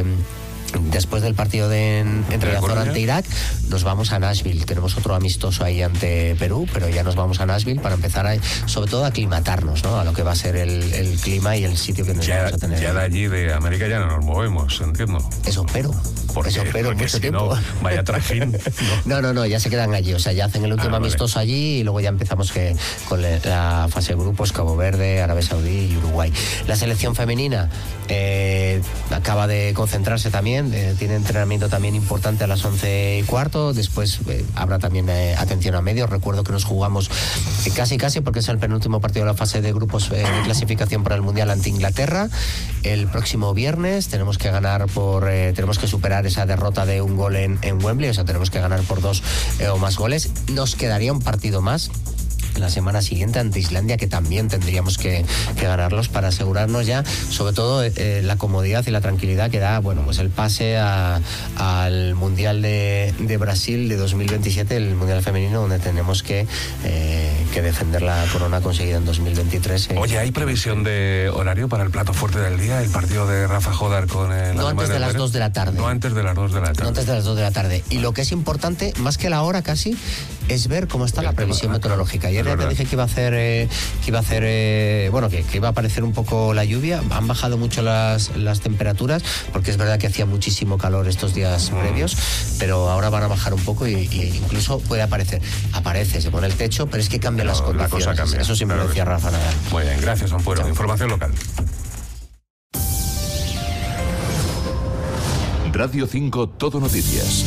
después del partido de entre Riazor ante Irak, nos vamos a Nashville. Tenemos otro amistoso ahí ante Perú, pero ya nos vamos a Nashville para empezar a, sobre todo a aclimatarnos, ¿no? A lo que va a ser el, el clima y el sitio que nos ya, vamos a tener. Ya de allí, de América, ya no nos movemos, entiendo. Eso espero. Porque, Eso espero porque mucho si tiempo. No, vaya trajín. No. no, no, no, ya se quedan allí. O sea, ya hacen el último ah, amistoso vale. allí y luego ya empezamos que, con la fase de grupos, Cabo Verde, Arabia Saudí y Uruguay. La selección femenina eh, acaba de concentrarse también, eh, tiene entrenamiento también importante a las once y cuarto. Después eh, habrá también eh, atención a medios. Recuerdo que nos jugamos eh, casi casi, porque es el penúltimo partido de la fase de grupos eh, de clasificación para el Mundial ante Inglaterra. El próximo viernes tenemos que ganar por, eh, tenemos que superar esa derrota de un gol en, en Wembley, o sea, tenemos que ganar por dos eh, o más goles. Nos quedaría un partido más la semana siguiente ante Islandia, que también tendríamos que, que ganarlos para asegurarnos ya, sobre todo eh, la comodidad y la tranquilidad que da, bueno, pues el pase a, al Mundial de, de Brasil de dos mil veintisiete, el Mundial femenino, donde tenemos que, eh, que defender la corona conseguida en dos mil veintitrés. Eh. Oye, ¿hay previsión de horario para el plato fuerte del día, el partido de Rafa Jodar con el... No antes de las dos de la tarde. No antes de las dos de la tarde. No antes de las dos de la tarde. Y lo que es importante, más que la hora casi, es ver cómo está la previsión meteorológica. Ayer ya te dije que iba a hacer, eh, que iba a hacer, eh, bueno, que, que iba a aparecer un poco la lluvia. Han bajado mucho las, las temperaturas, porque es verdad que hacía muchísimo calor estos días mm. previos, pero ahora van a bajar un poco y, y incluso puede aparecer. Aparece, se pone el techo, pero es que cambian las condiciones. La cosa cambia. Eso siempre lo decía Rafa Nadal. Muy bien, gracias, Ampuero. Información local. Radio cinco Todo Noticias.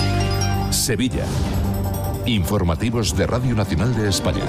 Sevilla. Informativos de Radio Nacional de España.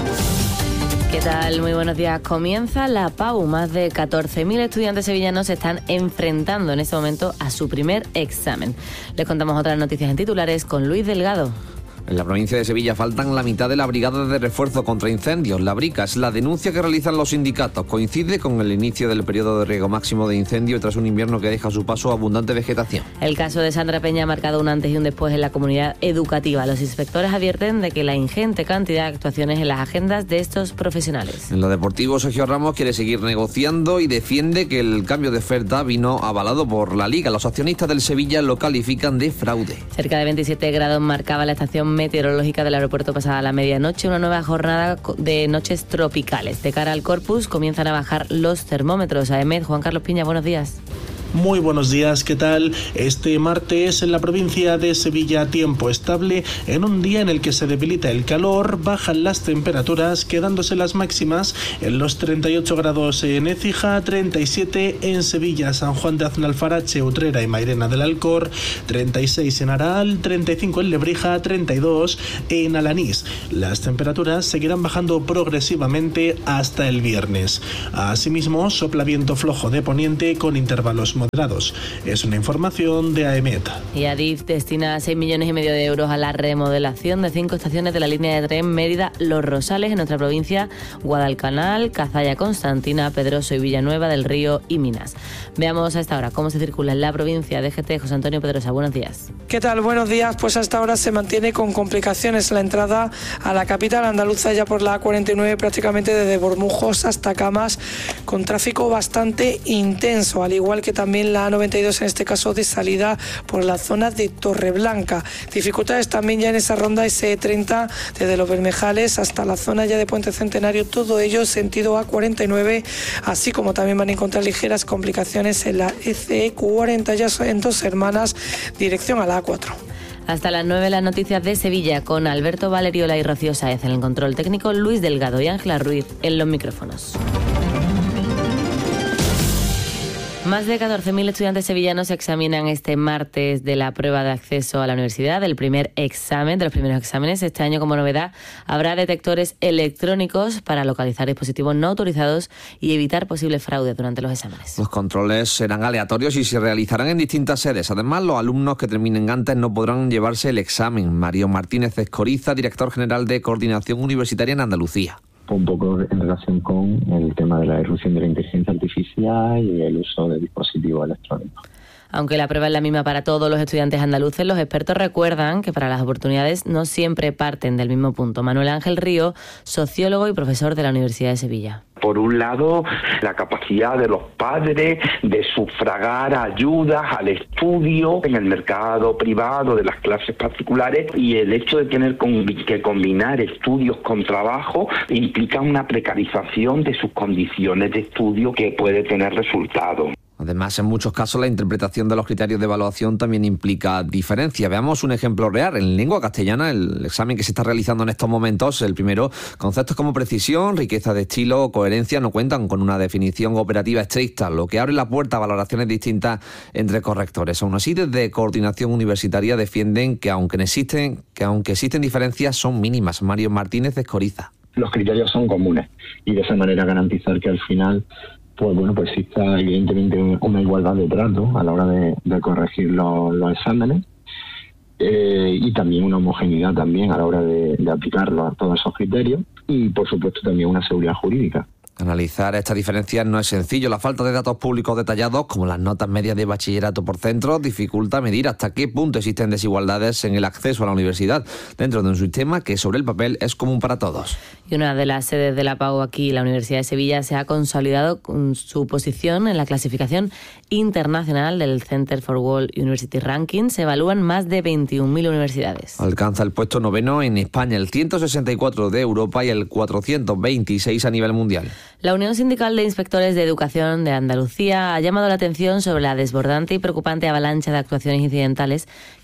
¿Qué tal? Muy buenos días. Comienza la P A U. Más de catorce mil estudiantes sevillanos se están enfrentando en este momento a su primer examen. Les contamos otras noticias en titulares con Luis Delgado. En la provincia de Sevilla faltan la mitad de la brigada de refuerzo contra incendios. La Brica es la denuncia que realizan los sindicatos. Coincide con el inicio del periodo de riesgo máximo de incendio tras un invierno que deja a su paso abundante vegetación. El caso de Sandra Peña ha marcado un antes y un después en la comunidad educativa. Los inspectores advierten de que la ingente cantidad de actuaciones en las agendas de estos profesionales. En lo deportivo, Sergio Ramos quiere seguir negociando y defiende que el cambio de oferta vino avalado por la Liga. Los accionistas del Sevilla lo califican de fraude. Cerca de veintisiete grados marcaba la estación meteorológica del aeropuerto pasada la medianoche, una nueva jornada de noches tropicales. De cara al Corpus comienzan a bajar los termómetros. A E M E D, Juan Carlos Piña, buenos días. Muy buenos días, ¿qué tal? Este martes en la provincia de Sevilla tiempo estable, en un día en el que se debilita el calor, bajan las temperaturas, quedándose las máximas en los treinta y ocho grados en Écija, treinta y siete en Sevilla, San Juan de Aznalfarache, Utrera y Mairena del Alcor, treinta y seis en Aral, treinta y cinco en Lebrija, treinta y dos en Alanís. Las temperaturas seguirán bajando progresivamente hasta el viernes. Asimismo, sopla viento flojo de poniente con intervalos moderados. Es una información de A E M E D. Y Adif destina seis millones y medio de euros a la remodelación de cinco estaciones de la línea de tren Mérida-Los Rosales en nuestra provincia: Guadalcanal, Cazalla Constantina, Pedroso y Villanueva del Río y Minas. Veamos a esta hora cómo se circula en la provincia. D G T, José Antonio Pedrosa, buenos días. ¿Qué tal? Buenos días. Pues hasta ahora se mantiene con complicaciones la entrada a la capital andaluza ya por la A cuarenta y nueve, prácticamente desde Bormujos hasta Camas, con tráfico bastante intenso, al igual que también También la A noventa y dos, en este caso de salida por la zona de Torreblanca. Dificultades también ya en esa ronda ese E treinta, desde Los Bermejales hasta la zona ya de Puente Centenario, todo ello sentido A cuarenta y nueve, así como también van a encontrar ligeras complicaciones en la E C E cuarenta, ya en Dos Hermanas, dirección a la A cuatro. Hasta las nueve las noticias de Sevilla con Alberto Valeriola y Rocío Sáez en el control técnico, Luis Delgado y Ángela Ruiz en los micrófonos. Más de catorce mil estudiantes sevillanos se examinan este martes de la prueba de acceso a la universidad, del primer examen, de los primeros exámenes. Este año, como novedad, habrá detectores electrónicos para localizar dispositivos no autorizados y evitar posibles fraudes durante los exámenes. Los controles serán aleatorios y se realizarán en distintas sedes. Además, los alumnos que terminen antes no podrán llevarse el examen. Mario Martínez Escoriza, director general de Coordinación Universitaria en Andalucía. Un poco en relación con el tema de la irrupción de la inteligencia artificial y el uso de dispositivos electrónicos. Aunque la prueba es la misma para todos los estudiantes andaluces, los expertos recuerdan que para las oportunidades no siempre parten del mismo punto. Manuel Ángel Río, sociólogo y profesor de la Universidad de Sevilla. Por un lado, la capacidad de los padres de sufragar ayudas al estudio en el mercado privado de las clases particulares, y el hecho de tener que combinar estudios con trabajo implica una precarización de sus condiciones de estudio que puede tener resultados. Además, en muchos casos, la interpretación de los criterios de evaluación también implica diferencia. Veamos un ejemplo real. En lengua castellana, el examen que se está realizando en estos momentos, el primero, conceptos como precisión, riqueza de estilo o coherencia no cuentan con una definición operativa estricta, lo que abre la puerta a valoraciones distintas entre correctores. Aún así, desde Coordinación Universitaria defienden que aunque existen, que aunque existen diferencias, son mínimas. Mario Martínez Escoriza. Los criterios son comunes y de esa manera garantizar que al final pues bueno, pues exista evidentemente una igualdad de trato a la hora de, de corregir los, los exámenes eh, y también una homogeneidad también a la hora de, de aplicarlo a todos esos criterios y por supuesto también una seguridad jurídica. Analizar estas diferencias no es sencillo. La falta de datos públicos detallados, como las notas medias de bachillerato por centro, dificulta medir hasta qué punto existen desigualdades en el acceso a la universidad dentro de un sistema que sobre el papel es común para todos. Y una de las sedes de la P A U aquí, la Universidad de Sevilla, se ha consolidado con su posición en la clasificación internacional del Center for World University Ranking. Se evalúan más de veintiún mil universidades. Alcanza el puesto noveno en España, el ciento sesenta y cuatro de Europa y el cuatrocientos veintiséis a nivel mundial. La Unión Sindical de Inspectores de Educación de Andalucía ha llamado la atención sobre la desbordante y preocupante avalancha de actuaciones incidentales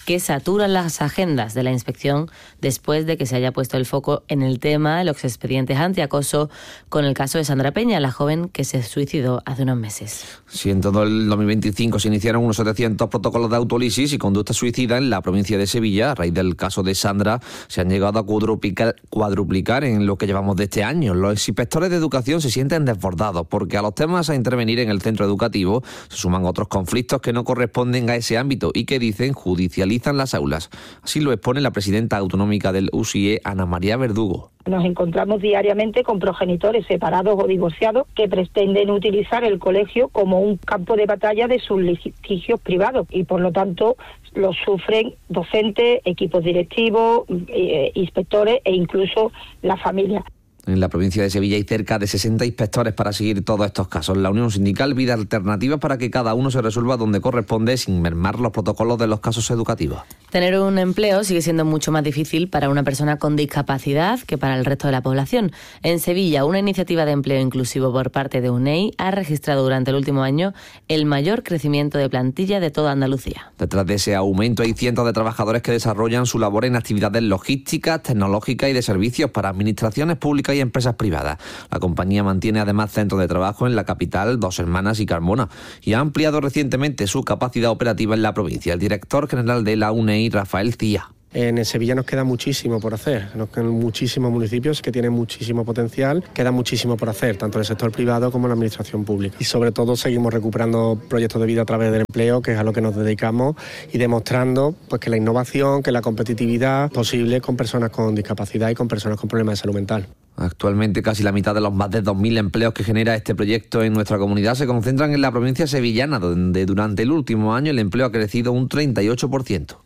que saturan las agendas de la inspección después de que se haya puesto el foco en el tema de los expedientes antiacoso con el caso de Sandra Peña, la joven que se suicidó hace unos meses. Sí, en todo el dos mil veinticinco se iniciaron unos setecientos protocolos de autolisis y conducta suicida en la provincia de Sevilla. A raíz del caso de Sandra se han llegado a cuadruplicar, cuadruplicar en lo que llevamos de este año. Los inspectores de educación se sienten desbordados porque a los temas a intervenir en el centro educativo se suman otros conflictos que no corresponden a ese ámbito y que, dicen, judicializan las aulas. Así lo expone la presidenta autonómica del U S I E, Ana María Verdugo. Nos encontramos diariamente con progenitores separados o divorciados que pretenden utilizar el colegio como un campo de batalla de sus litigios privados y, por lo tanto, lo sufren docentes, equipos directivos, eh, inspectores e incluso la familia. En la provincia de Sevilla hay cerca de sesenta inspectores para seguir todos estos casos. La Unión Sindical pide alternativas para que cada uno se resuelva donde corresponde sin mermar los protocolos de los casos educativos. Tener un empleo sigue siendo mucho más difícil para una persona con discapacidad que para el resto de la población. En Sevilla, una iniciativa de empleo inclusivo por parte de U N E I ha registrado durante el último año el mayor crecimiento de plantilla de toda Andalucía. Detrás de ese aumento hay cientos de trabajadores que desarrollan su labor en actividades logísticas, tecnológicas y de servicios para administraciones públicas y empresas privadas. La compañía mantiene además centros de trabajo en la capital, Dos Hermanas y Carmona, y ha ampliado recientemente su capacidad operativa en la provincia. El director general de la U N E I, Rafael Cía. En Sevilla nos queda muchísimo por hacer, nos quedan muchísimos municipios que tienen muchísimo potencial, queda muchísimo por hacer, tanto en el sector privado como en la administración pública. Y sobre todo seguimos recuperando proyectos de vida a través del empleo, que es a lo que nos dedicamos, y demostrando pues, que la innovación, que la competitividad es posible con personas con discapacidad y con personas con problemas de salud mental. Actualmente casi la mitad de los más de dos mil empleos que genera este proyecto en nuestra comunidad se concentran en la provincia sevillana, donde durante el último año el empleo ha crecido un treinta y ocho por ciento.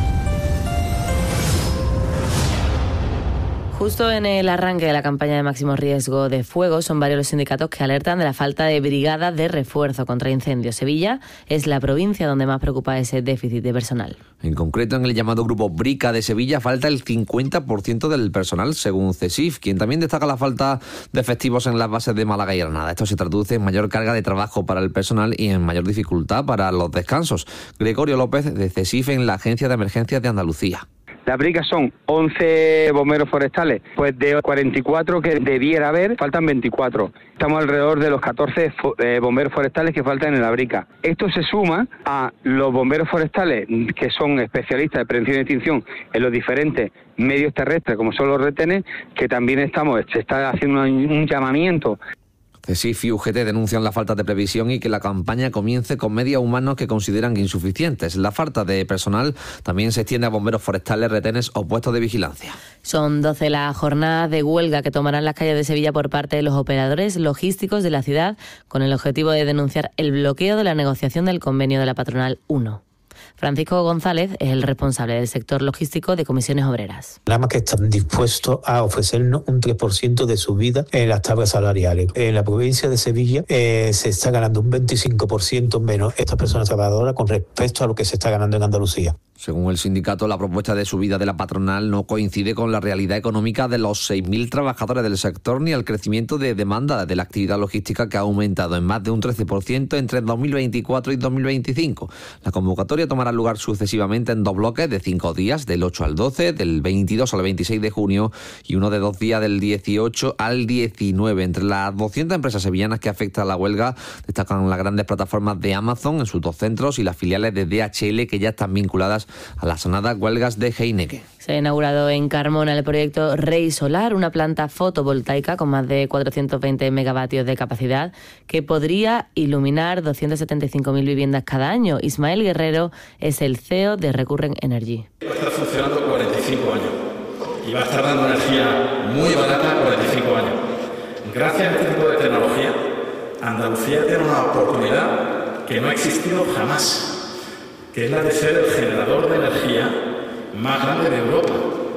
Justo en el arranque de la campaña de máximo riesgo de fuego, son varios los sindicatos que alertan de la falta de brigadas de refuerzo contra incendios. Sevilla es la provincia donde más preocupa ese déficit de personal. En concreto, en el llamado Grupo Brica de Sevilla falta el cincuenta por ciento del personal, según CESIF, quien también destaca la falta de efectivos en las bases de Málaga y Granada. Esto se traduce en mayor carga de trabajo para el personal y en mayor dificultad para los descansos. Gregorio López, de CESIF, en la Agencia de Emergencias de Andalucía. Las bricas son once bomberos forestales, pues de cuarenta y cuatro que debiera haber, faltan veinticuatro. Estamos alrededor de los catorce bomberos forestales que faltan en la brica. Esto se suma a los bomberos forestales que son especialistas de prevención y extinción en los diferentes medios terrestres, como son los retenes, que también estamos, se está haciendo un llamamiento. CESIF y U G T denuncian la falta de previsión y que la campaña comience con medios humanos que consideran insuficientes. La falta de personal también se extiende a bomberos forestales, retenes o puestos de vigilancia. Son doce las jornadas de huelga que tomarán las calles de Sevilla por parte de los operadores logísticos de la ciudad, con el objetivo de denunciar el bloqueo de la negociación del convenio de la patronal uno. Francisco González es el responsable del sector logístico de Comisiones Obreras. Nada más que están dispuestos a ofrecernos un tres por ciento de subida en las tablas salariales. En la provincia de Sevilla eh, se está ganando un veinticinco por ciento menos estas personas trabajadoras con respecto a lo que se está ganando en Andalucía. Según el sindicato, la propuesta de subida de la patronal no coincide con la realidad económica de los seis mil trabajadores del sector ni el crecimiento de demanda de la actividad logística, que ha aumentado en más de un trece por ciento entre dos mil veinticuatro y dos mil veinticinco. La convocatoria tomará lugar sucesivamente en dos bloques de cinco días, del ocho al doce, del veintidós al veintiséis de junio y uno de dos días, del dieciocho al diecinueve. Entre las doscientas empresas sevillanas que afecta a la huelga destacan las grandes plataformas de Amazon en sus dos centros y las filiales de D H L, que ya están vinculadas a las sonadas huelgas de Heineken. Se ha inaugurado en Carmona el proyecto Rey Solar, una planta fotovoltaica con más de cuatrocientos veinte megavatios de capacidad que podría iluminar doscientas setenta y cinco mil viviendas cada año. Ismael Guerrero es el C E O de Recurrent Energy. Va a estar funcionando cuarenta y cinco años y va a estar dando energía muy barata cuarenta y cinco años. Gracias a este tipo de tecnología, Andalucía tiene una oportunidad que no ha existido jamás, que es la de ser el generador de energía más grande de Europa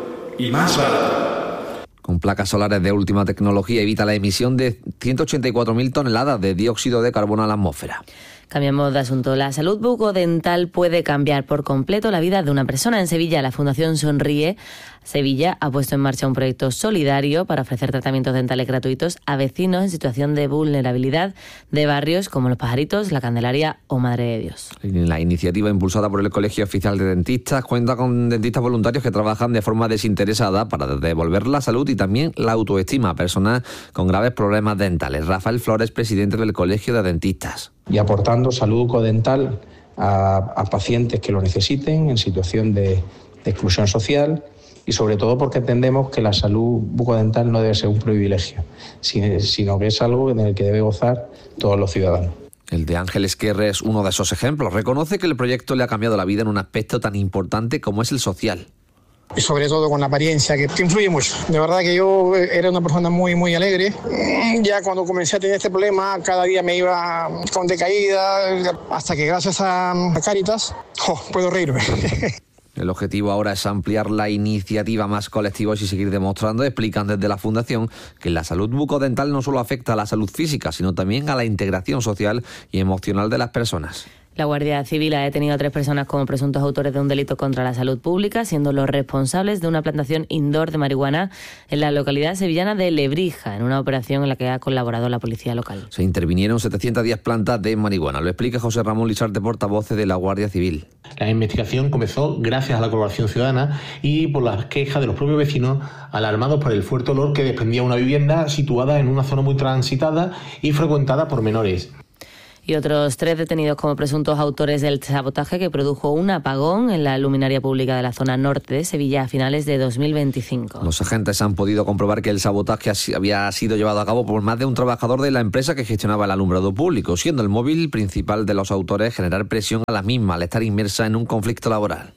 y más barato. Con placas solares de última tecnología evita la emisión de ciento ochenta y cuatro mil toneladas de dióxido de carbono a la atmósfera. Cambiamos de asunto. La salud bucodental puede cambiar por completo la vida de una persona. En Sevilla, la Fundación Sonríe Sevilla ha puesto en marcha un proyecto solidario para ofrecer tratamientos dentales gratuitos a vecinos en situación de vulnerabilidad de barrios como Los Pajaritos, La Candelaria o Madre de Dios. La iniciativa, impulsada por el Colegio Oficial de Dentistas, cuenta con dentistas voluntarios que trabajan de forma desinteresada para devolver la salud y también la autoestima a personas con graves problemas dentales. Rafael Flores, presidente del Colegio de Dentistas. Y aportando salud bucodental a, a pacientes que lo necesiten en situación de, de exclusión social, y sobre todo porque entendemos que la salud bucodental no debe ser un privilegio, sino que es algo en el que debe gozar todos los ciudadanos. El de Ángel Esquerre es uno de esos ejemplos. Reconoce que el proyecto le ha cambiado la vida en un aspecto tan importante como es el social. Y sobre todo con la apariencia, que influye mucho. De verdad que yo era una persona muy, muy alegre. Ya cuando comencé a tener este problema, cada día me iba con decaída, hasta que gracias a Cáritas, oh, puedo reírme. El objetivo ahora es ampliar la iniciativa a más colectivos y seguir demostrando, explican desde la Fundación, que la salud bucodental no solo afecta a la salud física, sino también a la integración social y emocional de las personas. La Guardia Civil ha detenido a tres personas como presuntos autores de un delito contra la salud pública, siendo los responsables de una plantación indoor de marihuana en la localidad sevillana de Lebrija, en una operación en la que ha colaborado la policía local. Se intervinieron setecientas diez plantas de marihuana. Lo explica José Ramón Lizarte, portavoz de la Guardia Civil. La investigación comenzó gracias a la colaboración ciudadana y por las quejas de los propios vecinos alarmados por el fuerte olor que desprendía una vivienda situada en una zona muy transitada y frecuentada por menores. Y otros tres detenidos como presuntos autores del sabotaje que produjo un apagón en la luminaria pública de la zona norte de Sevilla a finales de dos mil veinticinco. Los agentes han podido comprobar que el sabotaje había sido llevado a cabo por más de un trabajador de la empresa que gestionaba el alumbrado público, siendo el móvil principal de los autores generar presión a la misma al estar inmersa en un conflicto laboral.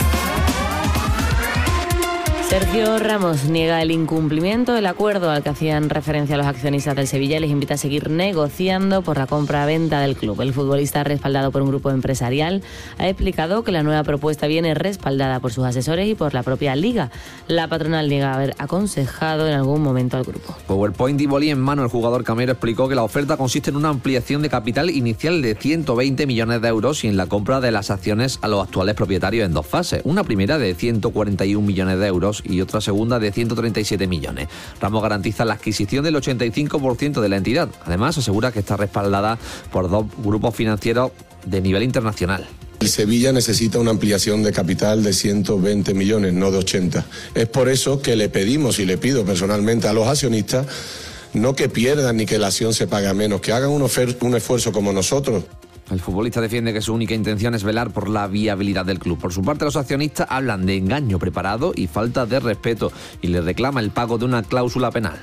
Sergio Ramos niega el incumplimiento del acuerdo al que hacían referencia los accionistas del Sevilla y les invita a seguir negociando por la compra-venta del club. El futbolista, respaldado por un grupo empresarial, ha explicado que la nueva propuesta viene respaldada por sus asesores y por la propia liga. La patronal niega haber aconsejado en algún momento al grupo. PowerPoint y bolí en mano, el jugador camero explicó que la oferta consiste en una ampliación de capital inicial de ciento veinte millones de euros y en la compra de las acciones a los actuales propietarios en dos fases. Una primera de ciento cuarenta y un millones de euros y otra segunda de ciento treinta y siete millones. Ramos garantiza la adquisición del ochenta y cinco por ciento de la entidad. Además, asegura que está respaldada por dos grupos financieros de nivel internacional. El Sevilla necesita una ampliación de capital de ciento veinte millones, no de ochenta. Es por eso que le pedimos y le pido personalmente a los accionistas no que pierdan ni que la acción se pague menos, que hagan un, un esfuerzo como nosotros. El futbolista defiende que su única intención es velar por la viabilidad del club. Por su parte, los accionistas hablan de engaño preparado y falta de respeto y le reclama el pago de una cláusula penal.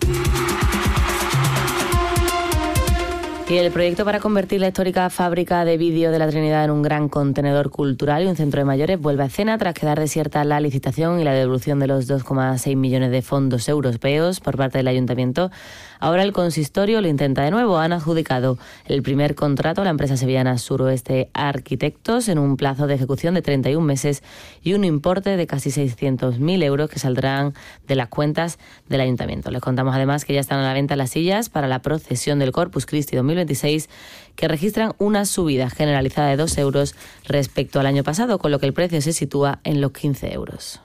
Y el proyecto para convertir la histórica fábrica de vídeo de la Trinidad en un gran contenedor cultural y un centro de mayores vuelve a escena tras quedar desierta la licitación y la devolución de los dos coma seis millones de fondos europeos por parte del ayuntamiento. Ahora el consistorio lo intenta de nuevo. Han adjudicado el primer contrato a la empresa sevillana Suroeste Arquitectos en un plazo de ejecución de treinta y un meses y un importe de casi seiscientos mil euros que saldrán de las cuentas del ayuntamiento. Les contamos además que ya están a la venta las sillas para la procesión del Corpus Christi dos mil veintiséis, que registran una subida generalizada de dos euros respecto al año pasado, con lo que el precio se sitúa en los quince euros.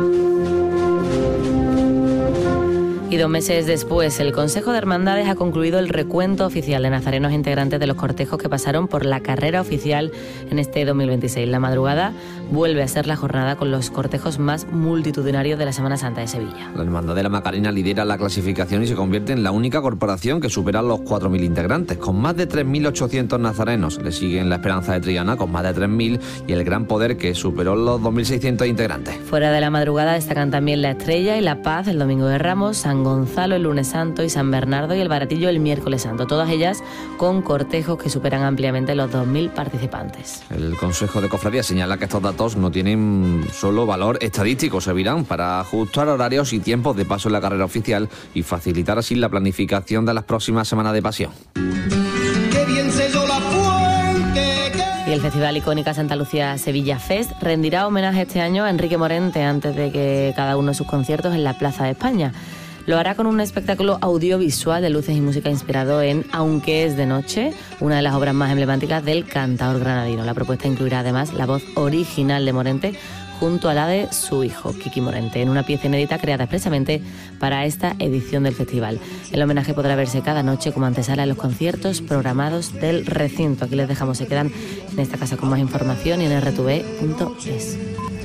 Y dos meses después, el Consejo de Hermandades ha concluido el recuento oficial de nazarenos integrantes de los cortejos que pasaron por la carrera oficial en este dos mil veintiséis. La madrugada vuelve a ser la jornada con los cortejos más multitudinarios de la Semana Santa de Sevilla. La Hermandad de la Macarena lidera la clasificación y se convierte en la única corporación que supera los cuatro mil integrantes, con más de tres mil ochocientos nazarenos. Le siguen la Esperanza de Triana con más de tres mil y el Gran Poder, que superó los dos mil seiscientos integrantes. Fuera de la madrugada destacan también la Estrella y la Paz el Domingo de Ramos, San Gonzalo el Lunes Santo y San Bernardo y el Baratillo el Miércoles Santo, todas ellas con cortejos que superan ampliamente los dos mil participantes. El Consejo de Cofradías señala que estos datos no tienen solo valor estadístico, servirán para ajustar horarios y tiempos de paso en la carrera oficial y facilitar así la planificación de las próximas semanas de pasión. ¡Qué bien selló la fuente! Y el Festival Icónica Santa Lucía Sevilla Fest rendirá homenaje este año a Enrique Morente antes de que cada uno de sus conciertos en la Plaza de España. Lo hará con un espectáculo audiovisual de luces y música inspirado en Aunque es de noche, una de las obras más emblemáticas del cantaor granadino. La propuesta incluirá además la voz original de Morente junto a la de su hijo, Kiki Morente, en una pieza inédita creada expresamente para esta edición del festival. El homenaje podrá verse cada noche como antesala en los conciertos programados del recinto. Aquí les dejamos, se quedan en esta casa con más información y en erre te ve punto es.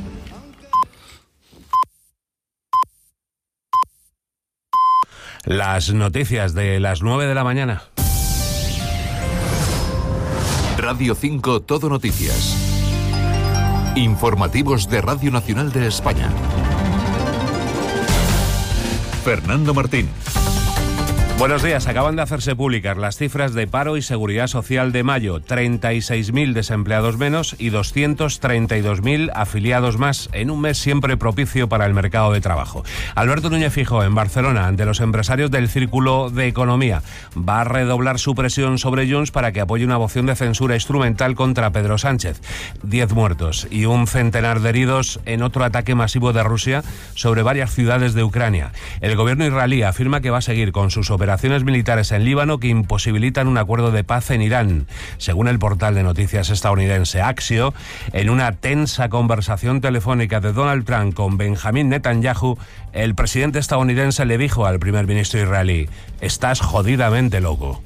Las noticias de las nueve de la mañana. Radio cinco Todo Noticias. Informativos de Radio Nacional de España. Fernando Martín. Buenos días. Acaban de hacerse públicas las cifras de paro y seguridad social de mayo. treinta y seis mil desempleados menos y doscientos treinta y dos mil afiliados más en un mes siempre propicio para el mercado de trabajo. Alberto Núñez Feijóo en Barcelona ante los empresarios del Círculo de Economía. Va a redoblar su presión sobre Junts para que apoye una moción de censura instrumental contra Pedro Sánchez. Diez muertos y un centenar de heridos en otro ataque masivo de Rusia sobre varias ciudades de Ucrania. El gobierno israelí afirma que va a seguir con sus operaciones operaciones militares en Líbano que imposibilitan un acuerdo de paz en Irán. Según el portal de noticias estadounidense Axios, en una tensa conversación telefónica de Donald Trump con Benjamín Netanyahu, el presidente estadounidense le dijo al primer ministro israelí: «Estás jodidamente loco».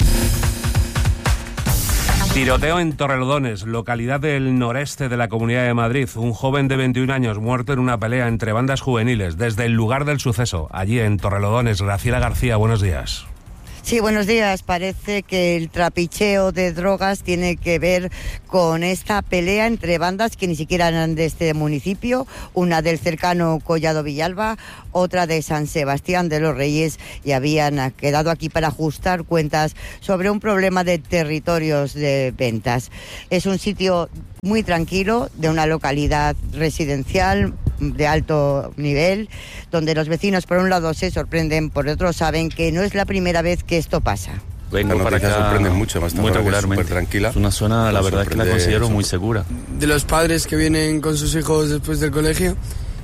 Tiroteo en Torrelodones, localidad del noreste de la Comunidad de Madrid. Un joven de veintiún años muerto en una pelea entre bandas juveniles. Desde el lugar del suceso, allí en Torrelodones, Graciela García, buenos días. Sí, buenos días. Parece que el trapicheo de drogas tiene que ver con esta pelea entre bandas que ni siquiera eran de este municipio, una del cercano Collado Villalba, otra de San Sebastián de los Reyes, y habían quedado aquí para ajustar cuentas sobre un problema de territorios de ventas. Es un sitio muy tranquilo, de una localidad residencial de alto nivel, donde los vecinos por un lado se sorprenden, por otro saben que no es la primera vez que esto pasa. Vengo para acá, sorprende mucho, más muy regularmente, tranquila. Es una zona, la verdad, que la considero muy segura. De los padres que vienen con sus hijos después del colegio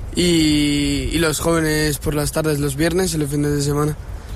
y, y los jóvenes por las tardes, los viernes y los fines de semana.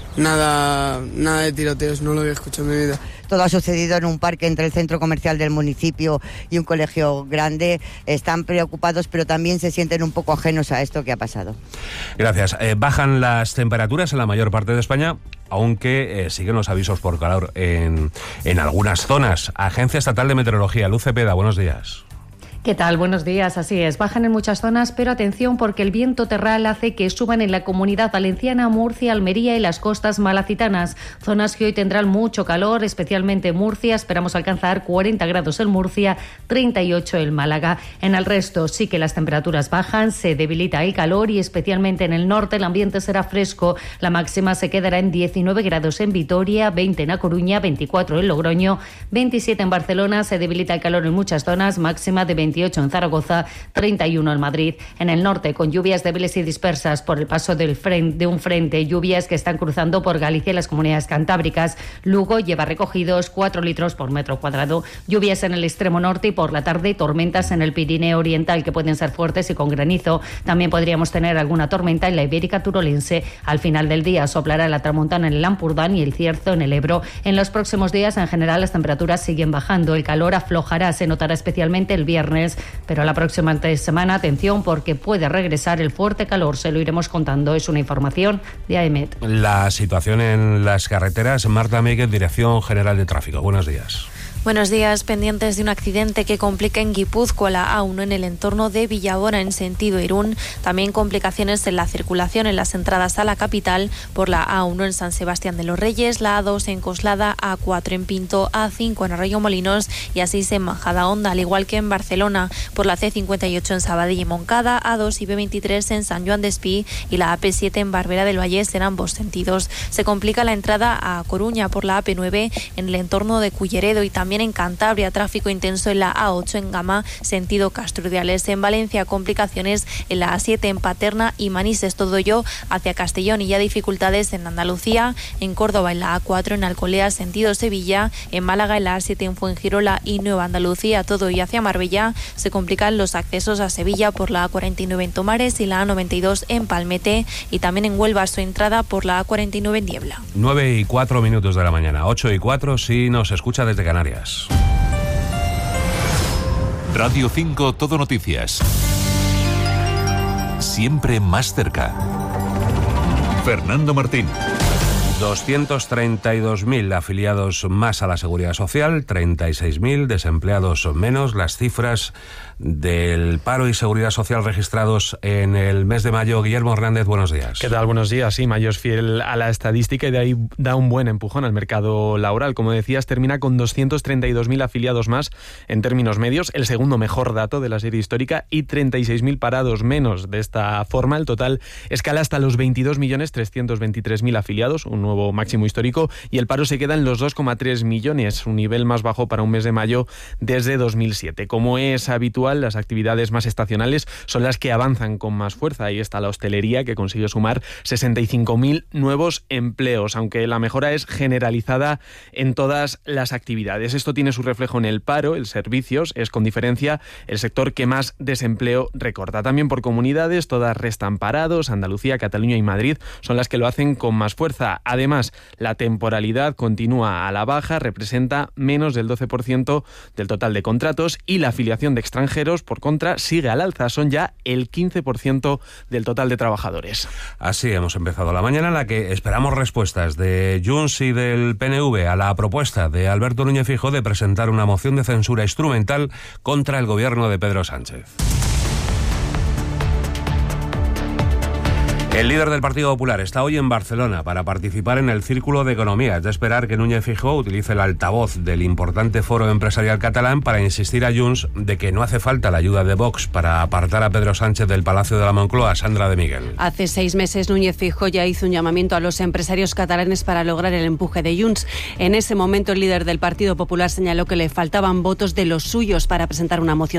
Nada, nada de tiroteos, no lo había escuchado en mi vida. Todo ha sucedido en un parque entre el centro comercial del municipio y un colegio grande. Están preocupados, pero también se sienten un poco ajenos a esto que ha pasado. Gracias. Eh, bajan las temperaturas en la mayor parte de España, aunque eh, siguen los avisos por calor en, en algunas zonas. Agencia Estatal de Meteorología, Luz Cepeda, buenos días. ¿Qué tal? Buenos días. Así es, bajan en muchas zonas, pero atención porque el viento terral hace que suban en la Comunidad Valenciana, Murcia, Almería y las costas malacitanas. Zonas que hoy tendrán mucho calor, especialmente Murcia. Esperamos alcanzar cuarenta grados en Murcia, treinta y ocho en Málaga. En el resto sí que las temperaturas bajan, se debilita el calor y especialmente en el norte el ambiente será fresco. La máxima se quedará en diecinueve grados en Vitoria, veinte en A Coruña, veinticuatro en Logroño, veintisiete en Barcelona. Se debilita el calor en muchas zonas, máxima de veintiocho en Zaragoza, treinta y uno en Madrid. En el norte, con lluvias débiles y dispersas por el paso del frente, de un frente, lluvias que están cruzando por Galicia y las comunidades cantábricas. Lugo lleva recogidos cuatro litros por metro cuadrado. Lluvias en el extremo norte y por la tarde tormentas en el Pirineo Oriental que pueden ser fuertes y con granizo. También podríamos tener alguna tormenta en la Ibérica Turolense. Al final del día soplará la tramontana en el Ampurdán y el Cierzo en el Ebro. En los próximos días, en general, las temperaturas siguen bajando. El calor aflojará, se notará especialmente el viernes, pero la próxima semana, atención, porque puede regresar el fuerte calor. Se lo iremos contando. Es una información de A E M E T. La situación en las carreteras. Marta Míguez, Dirección General de Tráfico. Buenos días. Buenos días. Pendientes de un accidente que complica en Guipúzcoa la A uno en el entorno de Villabona en sentido Irún. También complicaciones en la circulación en las entradas a la capital por la A uno en San Sebastián de los Reyes, la A dos en Coslada, A cuatro en Pinto, A cinco en Arroyo-Molinos y así en Majadahonda, al igual que en Barcelona por la C cincuenta y ocho en Sabadell y Moncada, A dos y B veintitrés en San Joan d'Espí y la A P siete en Barbera del Vallés en ambos sentidos. Se complica la entrada a Coruña por la A P nueve en el entorno de Culleredo y también también en Cantabria, tráfico intenso en la A ocho en Gama, sentido Castrudiales. En Valencia, complicaciones en la A siete en Paterna y Manises, todo ello hacia Castellón, y ya dificultades en Andalucía, en Córdoba en la A cuatro en Alcolea, sentido Sevilla, en Málaga en la A siete en Fuengirola y Nueva Andalucía, todo y hacia Marbella. Se complican los accesos a Sevilla por la A cuarenta y nueve en Tomares y la A noventa y dos en Palmete, y también en Huelva su entrada por la A cuarenta y nueve en Niebla. nueve y cuatro minutos de la mañana, ocho y cuatro si nos escucha desde Canarias. Radio cinco Todo Noticias. Siempre más cerca. Fernando Martín. doscientos treinta y dos mil afiliados más a la Seguridad Social, treinta y seis mil desempleados menos. Las cifras del paro y seguridad social registrados en el mes de mayo. Guillermo Hernández, buenos días. ¿Qué tal? Buenos días. Sí, mayo es fiel a la estadística y de ahí da un buen empujón al mercado laboral. Como decías, termina con doscientos treinta y dos mil afiliados más en términos medios, el segundo mejor dato de la serie histórica, y treinta y seis mil parados menos. De esta forma, el total escala hasta los veintidós millones trescientos veintitrés mil afiliados, un nuevo máximo histórico, y el paro se queda en los dos coma tres millones, un nivel más bajo para un mes de mayo desde dos mil siete. Como es habitual, las actividades más estacionales son las que avanzan con más fuerza. Ahí está la hostelería, que consigue sumar sesenta y cinco mil nuevos empleos, aunque la mejora es generalizada en todas las actividades. Esto tiene su reflejo en el paro. El servicios es, con diferencia, el sector que más desempleo recorta. También por comunidades, todas restan parados. Andalucía, Cataluña y Madrid son las que lo hacen con más fuerza. Además, la temporalidad continúa a la baja, representa menos del doce por ciento del total de contratos, y la afiliación de extranjeros, por contra, sigue al alza. Son ya el quince por ciento del total de trabajadores. Así hemos empezado la mañana, en la que esperamos respuestas de Junts y del P N V a la propuesta de Alberto Núñez Feijóo de presentar una moción de censura instrumental contra el gobierno de Pedro Sánchez. El líder del Partido Popular está hoy en Barcelona para participar en el Círculo de Economía. Es de esperar que Núñez Feijóo utilice el altavoz del importante foro empresarial catalán para insistir a Junts de que no hace falta la ayuda de Vox para apartar a Pedro Sánchez del Palacio de la Moncloa. Sandra de Miguel. Hace seis meses Núñez Feijóo ya hizo un llamamiento a los empresarios catalanes para lograr el empuje de Junts. En ese momento el líder del Partido Popular señaló que le faltaban votos de los suyos para presentar una moción